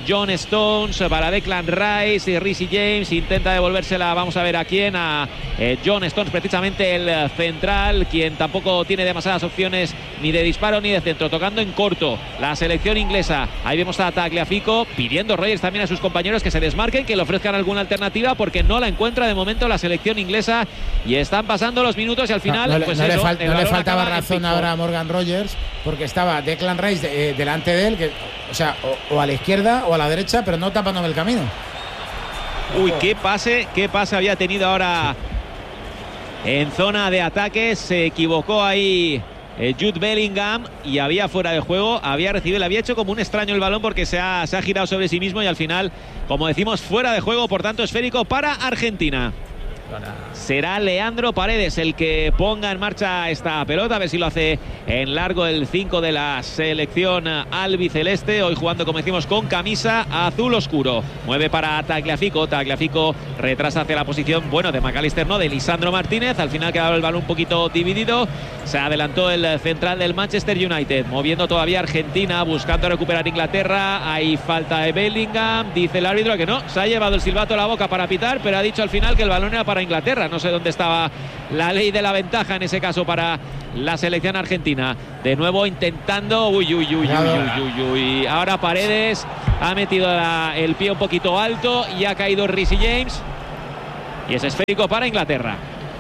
John Stones, para Declan Rice y Reece James. Intenta devolvérsela, vamos a ver a quién, a eh, John Stones, precisamente el central, quien tampoco tiene demasiadas opciones ni de disparo ni de centro, tocando en corto la selección inglesa. Ahí vemos a Tagliafico pidiendo Rogers también a sus compañeros que se desmarquen, que le ofrezcan alguna alternativa, porque no la encuentra de momento la selección inglesa, y están pasando los minutos y al final no, no, pues no, eso, le, fal, no le faltaba razón pico. ahora a Morgan Rogers, porque estaba Declan Rice de, eh, delante de él, que, o sea, o, o a la izquierda o a la derecha, pero no tapándome el camino. Uy, qué pase, qué pase había tenido ahora en zona de ataque. Se equivocó ahí eh, Jude Bellingham y había fuera de juego, había recibido, le había hecho como un extraño el balón, porque se ha, se ha girado sobre sí mismo y al final, como decimos, fuera de juego, por tanto esférico para Argentina. Será Leandro Paredes el que ponga en marcha esta pelota, a ver si lo hace en largo el cinco de la selección albiceleste, hoy jugando, como decimos, con camisa azul oscuro. Mueve para Tagliafico, Tagliafico retrasa hacia la posición, bueno, de McAllister, no, de Lisandro Martínez. Al final quedaba el balón un poquito dividido, se adelantó el central del Manchester United, moviendo todavía Argentina, buscando recuperar Inglaterra. Hay falta de Bellingham, dice el árbitro que no, se ha llevado el silbato a la boca para pitar, pero ha dicho al final que el balón era para Inglaterra. No sé dónde estaba la ley de la ventaja en ese caso para la selección argentina. De nuevo intentando, uy, uy, uy, uy, uy, uy, uy. Ahora Paredes ha metido la, el pie un poquito alto y ha caído Reece James, y es esférico para Inglaterra.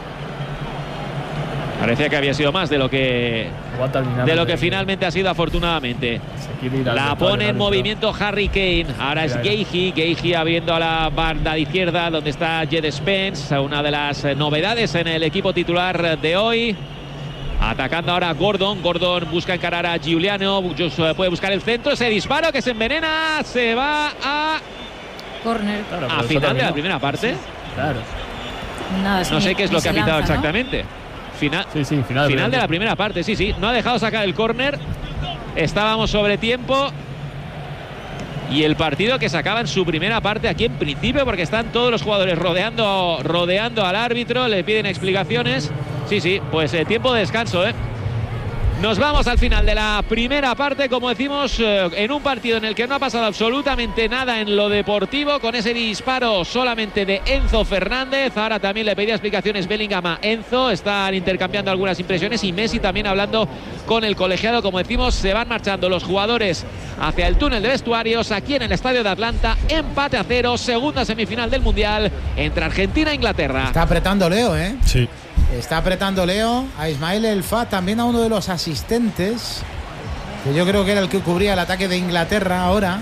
Parecía que había sido más de lo que de lo que finalmente ha sido, afortunadamente. La pone en movimiento Harry Kane. Ahora es Guehi. Guehi abriendo a la banda de izquierda, donde está Jed Spence, una de las novedades en el equipo titular de hoy. Atacando ahora Gordon. Gordon busca encarar a Giuliano. Puede buscar el centro. Ese disparo que se envenena. Se va a córner. Claro, a final de la primera parte. Sí, claro. Nada, no sé qué es lo que ha pitado, ¿no?, exactamente. Final, sí, sí, final, final de la primera parte, sí, sí. No ha dejado sacar el córner. Estábamos sobre tiempo. Y el partido que se acaba en su primera parte aquí en principio, porque están todos los jugadores rodeando, rodeando al árbitro. Le piden explicaciones. Sí, sí, pues eh, tiempo de descanso, ¿eh? Nos vamos al final de la primera parte, como decimos, eh, en un partido en el que no ha pasado absolutamente nada en lo deportivo, con ese disparo solamente de Enzo Fernández. Ahora también le pedía explicaciones Bellingham a Enzo, están intercambiando algunas impresiones, y Messi también hablando con el colegiado. Como decimos, se van marchando los jugadores hacia el túnel de vestuarios aquí en el estadio de Atlanta. Empate a cero, segunda semifinal del Mundial entre Argentina e Inglaterra. Está apretando Leo, ¿eh? Sí. Está apretando Leo a Ismael El Fa, también a uno de los asistentes, que yo creo que era el que cubría el ataque de Inglaterra ahora.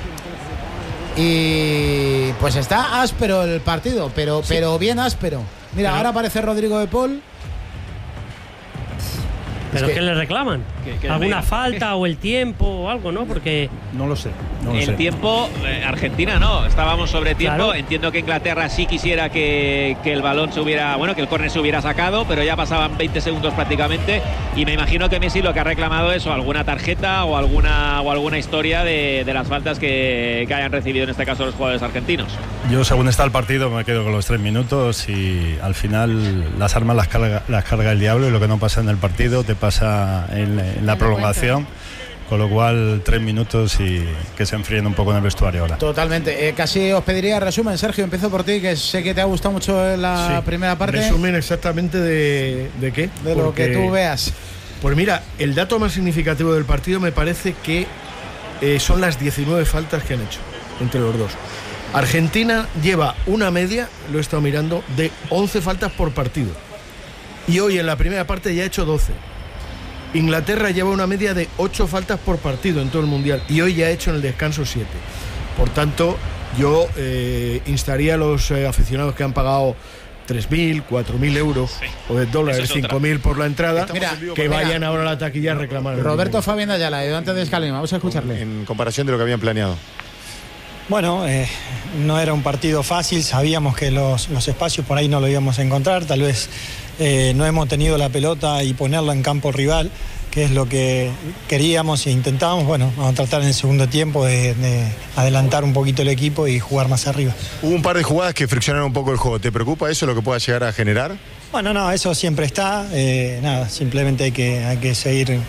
Y pues está áspero el partido, pero, sí. pero bien áspero. Mira, pero ahora aparece Rodrigo de Paul. ¿Pero es que, qué le reclaman? ¿Qué, qué ¿Alguna falta o el tiempo o algo, no? Porque no lo sé. No lo el sé. tiempo, eh, Argentina no, estábamos sobre tiempo. Claro. Entiendo que Inglaterra sí quisiera que, que el balón se hubiera, bueno, que el córner se hubiera sacado, pero ya pasaban veinte segundos prácticamente. Y me imagino que Messi lo que ha reclamado es o alguna tarjeta o alguna, o alguna historia de, de las faltas que, que hayan recibido en este caso los jugadores argentinos. Yo, según está el partido, me quedo con los tres minutos y al final las armas las carga, las carga el diablo, y lo que no pasa en el partido te pasa en, en la prolongación, con lo cual tres minutos y que se enfríen un poco en el vestuario ahora. Totalmente. Eh, casi os pediría resumen, Sergio, empiezo por ti, que sé que te ha gustado mucho la sí. primera parte. Resumen exactamente de, de qué. De lo Porque, que tú veas. Pues mira, el dato más significativo del partido me parece que eh, son las diecinueve faltas que han hecho entre los dos. Argentina lleva una media, lo he estado mirando, de once faltas por partido. Y hoy en la primera parte ya ha hecho doce. Inglaterra lleva una media de ocho faltas por partido en todo el Mundial, y hoy ya ha hecho en el descanso siete. Por tanto, yo eh, instaría a los eh, aficionados que han pagado tres mil, cuatro mil euros sí. o de dólares, cinco mil por la entrada, mira, que vayan ahora a la taquilla a reclamar. Roberto Fabián Ayala, ayudante de Scaloni, vamos a escucharle. En comparación de lo que habían planeado. Bueno, eh, no era un partido fácil, sabíamos que los, los espacios por ahí no lo íbamos a encontrar, tal vez eh, no hemos tenido la pelota y ponerla en campo rival, que es lo que queríamos e intentábamos. Bueno, vamos a tratar en el segundo tiempo de, de adelantar un poquito el equipo y jugar más arriba. Hubo un par de jugadas que friccionaron un poco el juego, ¿te preocupa eso, lo que pueda llegar a generar? Bueno, no, eso siempre está, eh, nada, simplemente hay que, hay que seguir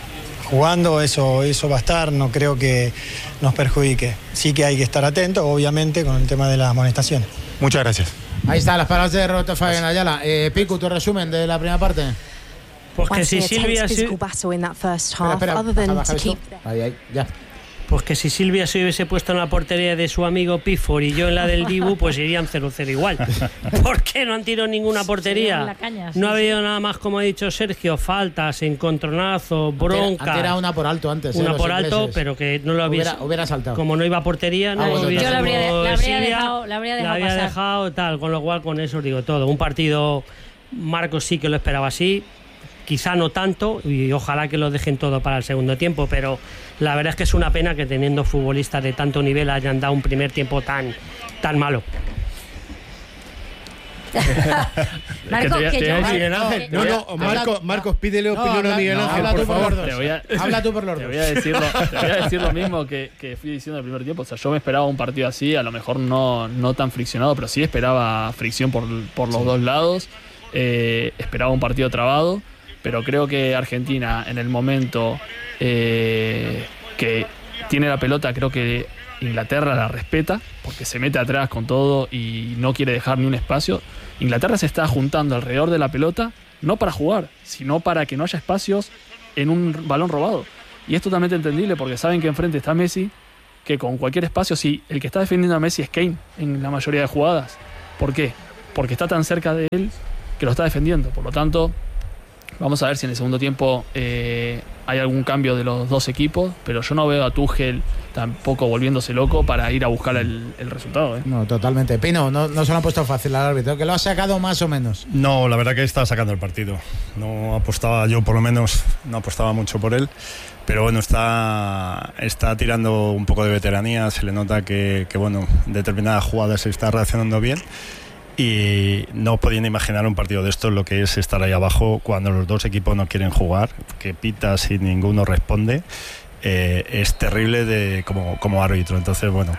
jugando, eso, eso va a estar, no creo que nos perjudique. Sí que hay que estar atentos, obviamente, con el tema de las amonestaciones. Muchas gracias. Ahí están las palabras de Roberto Fabián Ayala. Eh, Picu, tu resumen de la primera parte. Pues que si Silvia... Espera, espera, baja, baja esto. Ahí, ahí, ya. Pues que si Silvia se hubiese puesto en la portería de su amigo Pifor y yo en la del Dibu, pues irían cero cero igual. ¿Por qué no han tirado ninguna portería? La caña, sí, no ha sí. habido nada más, como ha dicho Sergio, faltas, encontronazo, bronca. Han tirado una por alto antes. Una eh, por ingleses. alto, pero que no lo habéis... Hubiera, hubiera saltado. Como no iba a portería, no Ah, lo bueno, hubiera yo la habría, como la habría Silvia, dejado, la habría dejado la había pasar. dejado tal, con lo cual con eso os digo todo. Un partido, Marcos sí que lo esperaba así, quizá no tanto, y ojalá que lo dejen todo para el segundo tiempo, pero la verdad es que es una pena que teniendo futbolistas de tanto nivel hayan dado un primer tiempo tan, tan malo. Marcos, que yo... Miguel Ángel. No, no, Marcos, Marcos, pídele opinión a Miguel Ángel, por favor. Te voy a, Habla tú por los te dos. voy a decir lo, te voy a decir lo mismo que, que fui diciendo el primer tiempo. O sea, yo me esperaba un partido así, a lo mejor no, no tan friccionado, pero sí esperaba fricción por, por los sí. dos lados. Eh, esperaba un partido trabado, pero creo que Argentina, en el momento eh, que tiene la pelota, creo que Inglaterra la respeta, porque se mete atrás con todo y no quiere dejar ni un espacio. Inglaterra se está juntando alrededor de la pelota, no para jugar, sino para que no haya espacios en un balón robado. Y es totalmente entendible, porque saben que enfrente está Messi, que con cualquier espacio, si el que está defendiendo a Messi es Kane en la mayoría de jugadas. ¿Por qué? Porque está tan cerca de él que lo está defendiendo. Por lo tanto, vamos a ver si en el segundo tiempo eh, hay algún cambio de los dos equipos, pero yo no veo a Tuchel tampoco volviéndose loco para ir a buscar el, el resultado. ¿eh? No, totalmente. Pino, no, no se lo han puesto fácil al árbitro, que lo ha sacado más o menos. No, la verdad que está sacando el partido. No apostaba, yo por lo menos, no apostaba mucho por él. Pero bueno, está, está tirando un poco de veteranía, se le nota que, que bueno, en determinadas jugadas se está reaccionando bien. Y no podían imaginar un partido de estos, lo que es estar ahí abajo cuando los dos equipos no quieren jugar, que pitas y ninguno responde. Eh, es terrible de, como, como árbitro. Entonces, bueno,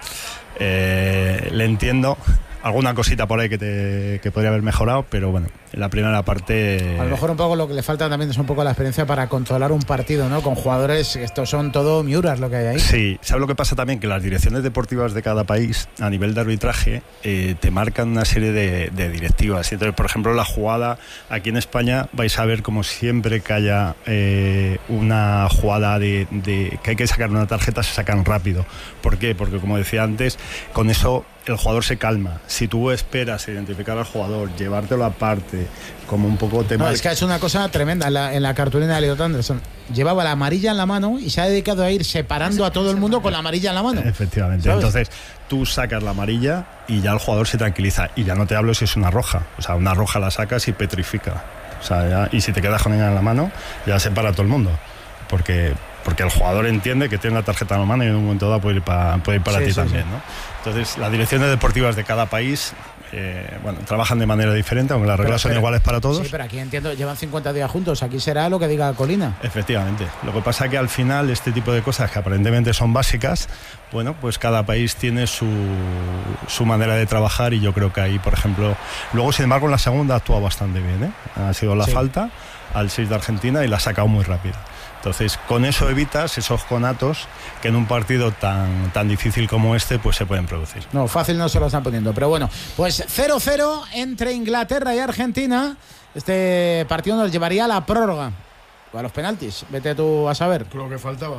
eh, le entiendo. Alguna cosita por ahí que, te, que podría haber mejorado, pero bueno, en la primera parte... A lo mejor un poco lo que le falta también es un poco la experiencia para controlar un partido, ¿no? Con jugadores, estos son todo miuras lo que hay ahí. Sí, ¿sabes lo que pasa también? Que las direcciones deportivas de cada país, a nivel de arbitraje, eh, te marcan una serie de, de directivas. Entonces, por ejemplo, la jugada aquí en España, vais a ver como siempre que haya eh, una jugada de, de que hay que sacar una tarjeta, se sacan rápido. ¿Por qué? Porque, como decía antes, con eso el jugador se calma. Si tú esperas identificar al jugador, llevártelo aparte, como un poco tema. No, es que ha hecho una cosa tremenda en la, en la cartulina de Elliot Anderson. Llevaba la amarilla en la mano y se ha dedicado a ir separando a todo el mundo con la amarilla en la mano. Efectivamente. ¿Sabes? Entonces, tú sacas la amarilla y ya el jugador se tranquiliza. Y ya no te hablo si es una roja. O sea, una roja la sacas y petrifica. O sea, ya, y si te quedas con ella en la mano, ya separa a todo el mundo. Porque. Porque el jugador entiende que tiene la tarjeta en la mano y en un momento dado puede ir para, puede ir para sí, ti sí, también, sí. ¿no? Entonces, las direcciones deportivas de cada país eh, bueno, trabajan de manera diferente, aunque las reglas pero, son pero, iguales para todos. Sí, pero aquí entiendo, llevan cincuenta días juntos, aquí será lo que diga Colina. Efectivamente. Lo que pasa es que al final este tipo de cosas que aparentemente son básicas, bueno, pues cada país tiene su, su manera de trabajar y yo creo que ahí, por ejemplo, luego sin embargo en la segunda ha actuado bastante bien, ¿eh? Ha sido la sí. falta al seis de Argentina y la ha sacado muy rápido. Entonces, con eso evitas esos conatos que en un partido tan, tan difícil como este pues se pueden producir. No, fácil no se lo están poniendo, pero bueno, pues cero cero entre Inglaterra y Argentina. Este partido nos llevaría a la prórroga o a los penaltis. Vete tú a saber. Lo que faltaba.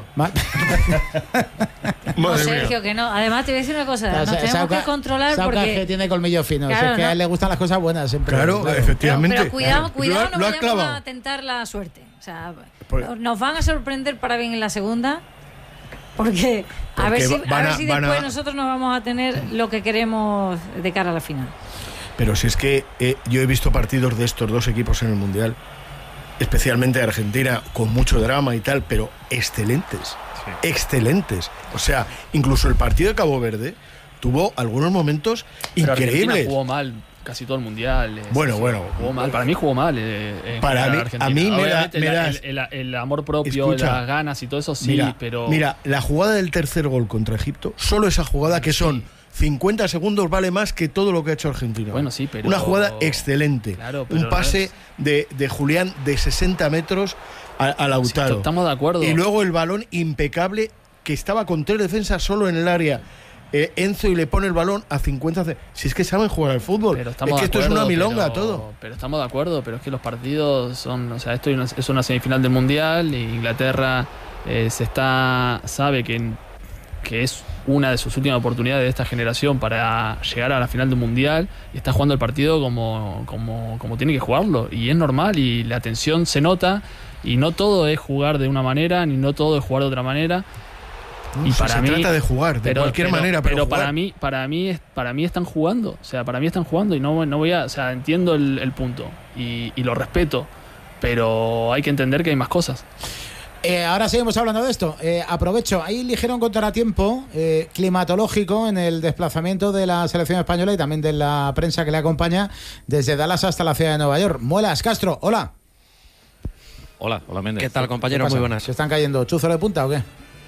No, Sergio, que no. Además, te voy a decir una cosa. Nos Sauca, tenemos que controlar Sauca porque... que tiene colmillo fino. Claro, es que no. a él le gustan las cosas buenas siempre. Claro, claro. efectivamente. Pero, pero cuidado, cuidado, lo, no lo vayamos a tentar la suerte. O sea, pues, nos van a sorprender para bien en la segunda. Porque, porque a ver si, a, a ver si después a... nosotros nos vamos a tener lo que queremos de cara a la final. Pero si es que eh, yo he visto partidos de estos dos equipos en el Mundial, especialmente de Argentina, con mucho drama y tal, pero excelentes, sí. excelentes. O sea, incluso el partido de Cabo Verde tuvo algunos momentos pero increíbles. Argentina jugó mal casi todo el Mundial. Eh, bueno, sí, bueno. Jugó mal. Para mí jugó mal. Eh, para mí, a mí me da, me da el, el, el, el amor propio, escucha, las ganas y todo eso sí, mira, pero... Mira, la jugada del tercer gol contra Egipto, solo esa jugada que son cincuenta segundos vale más que todo lo que ha hecho Argentina. Bueno, sí, pero... Una jugada excelente. Claro, pero un pase no es... de, de Julián de sesenta metros a, a Lautaro. Sí, estamos de acuerdo. Y luego el balón impecable, que estaba con tres defensas solo en el área. Eh, Enzo y le pone el balón a cincuenta. Si es que saben jugar al fútbol. Pero es que esto acuerdo, es una milonga pero, todo. Pero estamos de acuerdo, pero es que los partidos son, o sea, esto es una semifinal del Mundial, y Inglaterra eh, se está sabe que, que es una de sus últimas oportunidades de esta generación para llegar a la final del Mundial, y está jugando el partido como, como, como tiene que jugarlo, y es normal, y la tensión se nota, y no todo es jugar de una manera, ni no todo es jugar de otra manera. No, y si para se mí, trata de jugar de pero, cualquier pero, manera, pero, pero jugar. para mí, para mí, es, para mí están jugando, o sea, para mí están jugando y no, no voy a, o sea, entiendo el, el punto y, y lo respeto, pero hay que entender que hay más cosas. Eh, ahora seguimos hablando de esto. Eh, aprovecho, hay ligero contratiempo eh, climatológico en el desplazamiento de la selección española y también de la prensa que le acompaña desde Dallas hasta la ciudad de Nueva York. Muelas Castro, hola. Hola, hola Méndez. ¿Qué tal, compañero? Muy buenas. ¿Se están cayendo chuzos de punta o qué?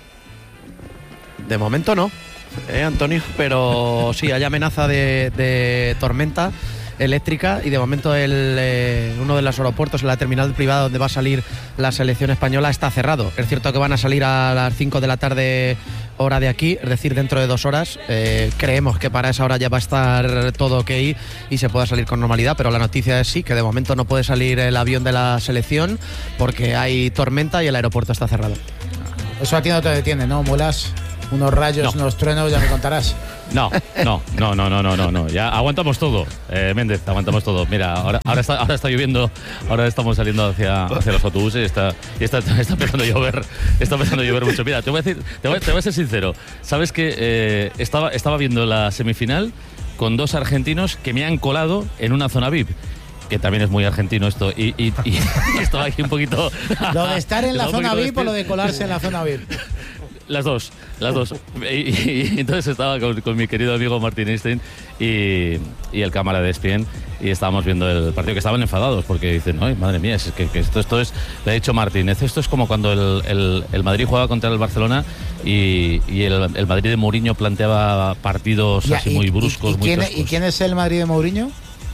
De momento no, eh, Antonio, pero sí, hay amenaza de, de tormenta eléctrica y de momento el, eh, uno de los aeropuertos, la terminal privada donde va a salir la selección española, está cerrado. Es cierto que van a salir a las cinco de la tarde hora de aquí, es decir, dentro de dos horas. Eh, creemos que para esa hora ya va a estar todo ok y se pueda salir con normalidad, pero la noticia es sí, que de momento no puede salir el avión de la selección porque hay tormenta y el aeropuerto está cerrado. Eso a ti no te detiene, ¿no, Muelas? Unos rayos, no. unos truenos, ya me contarás. No, no, no, no, no, no, no, no. Ya aguantamos todo, eh, Méndez, aguantamos todo. Mira, ahora, ahora está, ahora está lloviendo, ahora estamos saliendo hacia, hacia los autobuses y está, y está, está empezando a llover, está empezando a llover mucho. Mira, te voy a decir, te voy, te voy a ser sincero. Sabes que eh, estaba, estaba viendo la semifinal con dos argentinos que me han colado en una zona V I P. Que también es muy argentino esto, y, y, y, y estaba aquí un poquito... Lo de estar en la zona V I P o lo de colarse en la zona V I P. Las dos, las dos. Y, y, y entonces estaba con, con mi querido amigo Martin Einstein y, y el cámara de E S P N, y estábamos viendo el partido, que estaban enfadados porque dicen, ay, madre mía, es que, que esto, esto es, le ha dicho Martínez, esto es como cuando el, el, el Madrid jugaba contra el Barcelona y, y el, el Madrid de Mourinho planteaba partidos ya, así y, muy bruscos, y, y muy quién, toscos. ¿Y quién es el Madrid de Mourinho?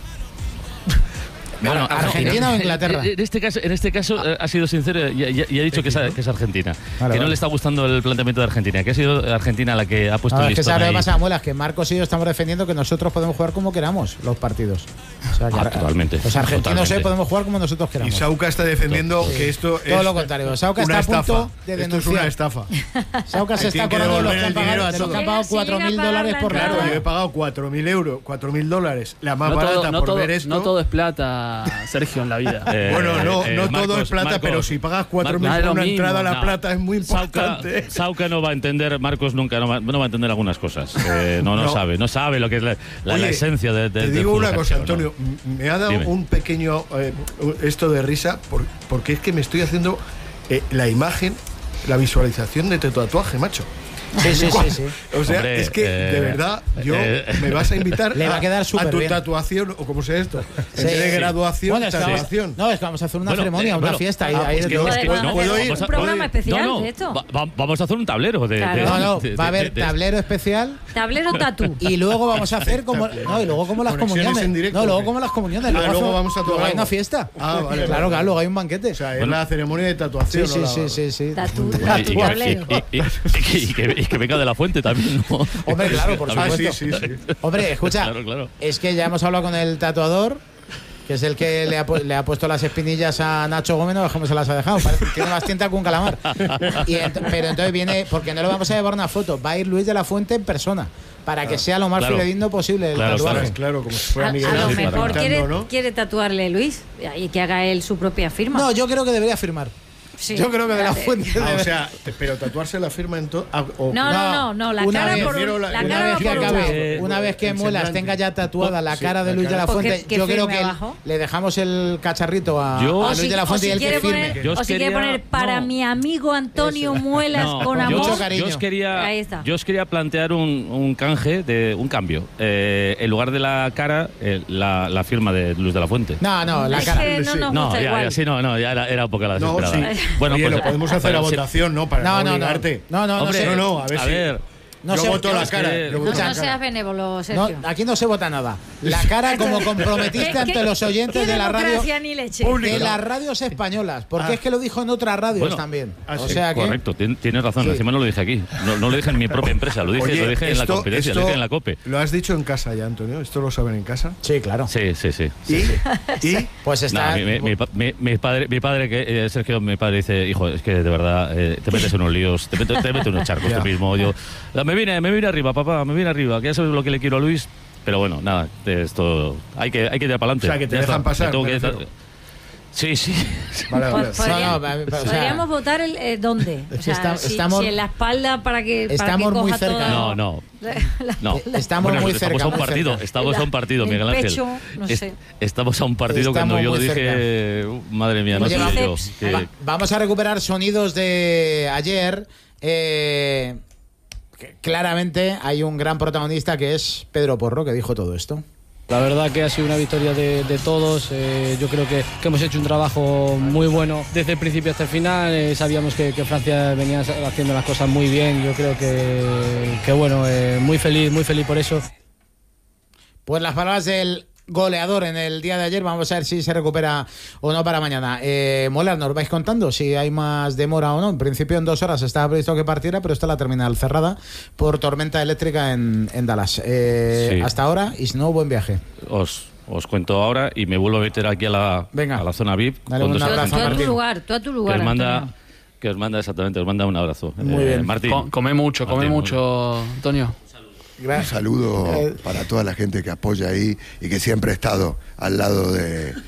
Bueno, ¿Argentina o Inglaterra? En este caso, en este caso ah. ha sido sincero y, y, y ha dicho que es, que es Argentina. Vale, que vale. no le está gustando el planteamiento de Argentina, que ha sido Argentina la que ha puesto no, el listón. Es que sabe qué pasa, Muelas, que Marcos y yo estamos defendiendo que nosotros podemos jugar como queramos los partidos. O sea, que ah, totalmente. Los argentinos totalmente. podemos jugar como nosotros queramos. Y Sauca está defendiendo sí. que esto es. Todo lo contrario. Sauca está a punto estafa. de denunciar. Esto es una estafa. Sauca se está acordando de los que han pagado, de los que han pagado cuatro mil dólares por Claro, nada. yo he pagado cuatro mil euros, cuatro mil dólares. La más no barata todo, no por todo, ver esto. No todo es plata, Sergio, en la vida. Eh, bueno, no, eh, no Marcos, todo es plata, Marcos, pero si pagas cuatro mil Marcos, por una mismo, entrada a la no. plata es muy importante. Sauca, Sauca no va a entender, Marcos nunca no va, no va a entender algunas cosas. Eh, no, no, no sabe, no sabe lo que es la, la, Oye, la esencia de, de Te digo una cosa, Sergio, Antonio, ¿no? me ha dado Dime. un pequeño eh, esto de risa por, porque es que me estoy haciendo eh, la imagen, la visualización de tu tatuaje, macho. Sí, sí, sí, sí. O sea, Hombre, es que eh, de verdad, yo eh, me vas a invitar le va a, quedar a tu bien. tatuación, o como sea esto, sí, en vez de sí. graduación, bueno, es que tatuación. vamos, no, es que vamos a hacer una bueno, ceremonia, eh, una bueno, fiesta. ah, ahí, pues ahí que, de, es que ¿puedo, puedo ir. un programa ¿puedo ir? especial no, no, de esto. Va, va, vamos a hacer un tablero. De, claro. de, no, no, de, de, va a haber de, de, tablero especial. Tablero tatú. Y luego vamos a hacer como. No, y luego como las Conexiones comuniones. en directo, no, luego ¿qué? como las comuniones. Ah, luego, luego hace- vamos a luego tomar hay una algo. fiesta. Ah, vale, claro, vale. claro, luego hay un banquete. O sea, es Bueno. la ceremonia de tatuación. Sí, sí, ¿no? sí, La- sí, sí. Tatú. y, y, Tatú. y, Tablero. y, y, y, que, y, que, y que venga de la fuente también, ¿no? Hombre, claro, por Ah, supuesto. sí, sí, sí. Hombre, escucha, Claro, claro. es que ya hemos hablado con el tatuador, que es el que le ha, pu- le ha puesto las espinillas a Nacho Gómez, no cómo se las ha dejado. Parece que tiene más tinta que un calamar. Y ent- pero entonces viene, porque no le vamos a llevar una foto, va a ir Luis de la Fuente en persona, para que sea lo más Claro. fidedigno posible el Claro, tatuaje. Claro, claro, como si fuera A, Miguel a lo Ángel mejor pintando, quiere, ¿no? quiere tatuarle Luis y que haga él su propia firma. No, yo creo que debería firmar. Sí. Yo creo que de la Vale. Fuente. Ah, o debe- sea, te- pero tatuarse la firma en todo. Ah, o- No, no, no, no, la una cara vez- por un, Prefiero la- la una cara vez va que por un acabe, lado. Eh, una vez que el Muelas semblante. tenga ya tatuada la Sí, cara de la Luis de cara. la Pues Fuente, que- que yo creo firme que él- abajo. le dejamos el cacharrito a, Yo- a O Luis si, de la o Fuente si y él que quiere firme. poner, Yo o os si quiere quería- poner para no. mi amigo Antonio Eso. Muelas No, con yo, amor. Mucho os- cariño. yo os quería, Ahí está. yo os quería plantear un, un canje, de un cambio. Eh, en lugar de la cara, eh, la, la firma de Luis de la Fuente. No, no, la Es cara. que no nos No, gusta ya, igual. ya, sí, no, no, ya era, era un poco la No, desesperada. sí. Bueno, Oye, pues, lo podemos hacer a pero sí- votación, ¿no? Para No, no, no, no. obligarte. No, no, no Hombre, sé. no, no, a ver a si- ver, no yo se voto la cara. No, no seas benévolo, Sergio. No, aquí no se vota nada. La cara como comprometiste ¿Qué- ante qué- los oyentes qué de la radio. democracia ni leche? De las radios españolas. Porque Ah. es que lo dijo en otras radios Bueno, también. ah, o sí, sea que. Correcto, tien- tienes razón. Sí. Encima no lo dije aquí. No, no lo dije en mi propia empresa, lo dije, Oye, lo dije en la esto- competencia, esto lo dije en la COPE. ¿Lo has dicho en casa ya, Antonio? ¿Esto lo saben en casa? Sí, claro. Sí, sí, sí. ¿Y? ¿Y? Pues está. No, mi, mi- mi pa- mi- mi padre, mi padre que eh, Sergio, mi padre dice, hijo, es que de verdad eh, te metes en unos líos, te metes, te metes en unos charcos tú mismo. Yo, "La- me vine, me vine arriba, papá, me vine arriba, que ya sabes lo que le quiero a Luis". Pero bueno, nada, de esto hay que, hay que tirar para adelante. O sea, que te Ya dejan está, pasar, me tengo me que- refiero. Sí, sí. Vale, vale. Pod- podría- No, no, o sea, Podríamos votar el, eh, dónde. O Es que sea, está- si, estamos- si en la espalda para que, para estamos que muy coja cerca. todo- No, no. la- No, Estamos muy estamos cerca, a un muy partido, cerca. estamos a un partido, El Miguel Ángel. pecho, no Es- sé. Estamos a un partido Estamos cuando yo muy dije, uh, madre mía, no Oye, sé va- yo. que- Va- vamos a recuperar sonidos de ayer. Eh, que claramente hay un gran protagonista que es Pedro Porro, que dijo todo esto. La verdad que ha sido una victoria de, de todos. Eh, yo creo que, que hemos hecho un trabajo muy bueno desde el principio hasta el final. Eh, sabíamos que, que Francia venía haciendo las cosas muy bien. Yo creo que, que bueno, eh, muy feliz, muy feliz por eso. Pues las palabras del goleador en el día de ayer. Vamos a ver si se recupera o no para mañana. Eh, Molar, nos vais contando si hay más demora o no. En principio en dos horas estaba previsto que partiera, pero está la terminal cerrada por tormenta eléctrica en, en Dallas. Eh, Sí. Hasta ahora, y si no, buen viaje. Os, os cuento ahora y me vuelvo a meter aquí a la, a la zona V I P. Dale con un dos- abrazo Tú a tu lugar, tú a tu que lugar. os manda, Antonio. que os manda exactamente, os manda un abrazo. Muy Eh, bien. Martín. Co- come mucho, come Martín, mucho, Antonio. Un saludo para toda la gente que apoya ahí y que siempre ha estado al lado de,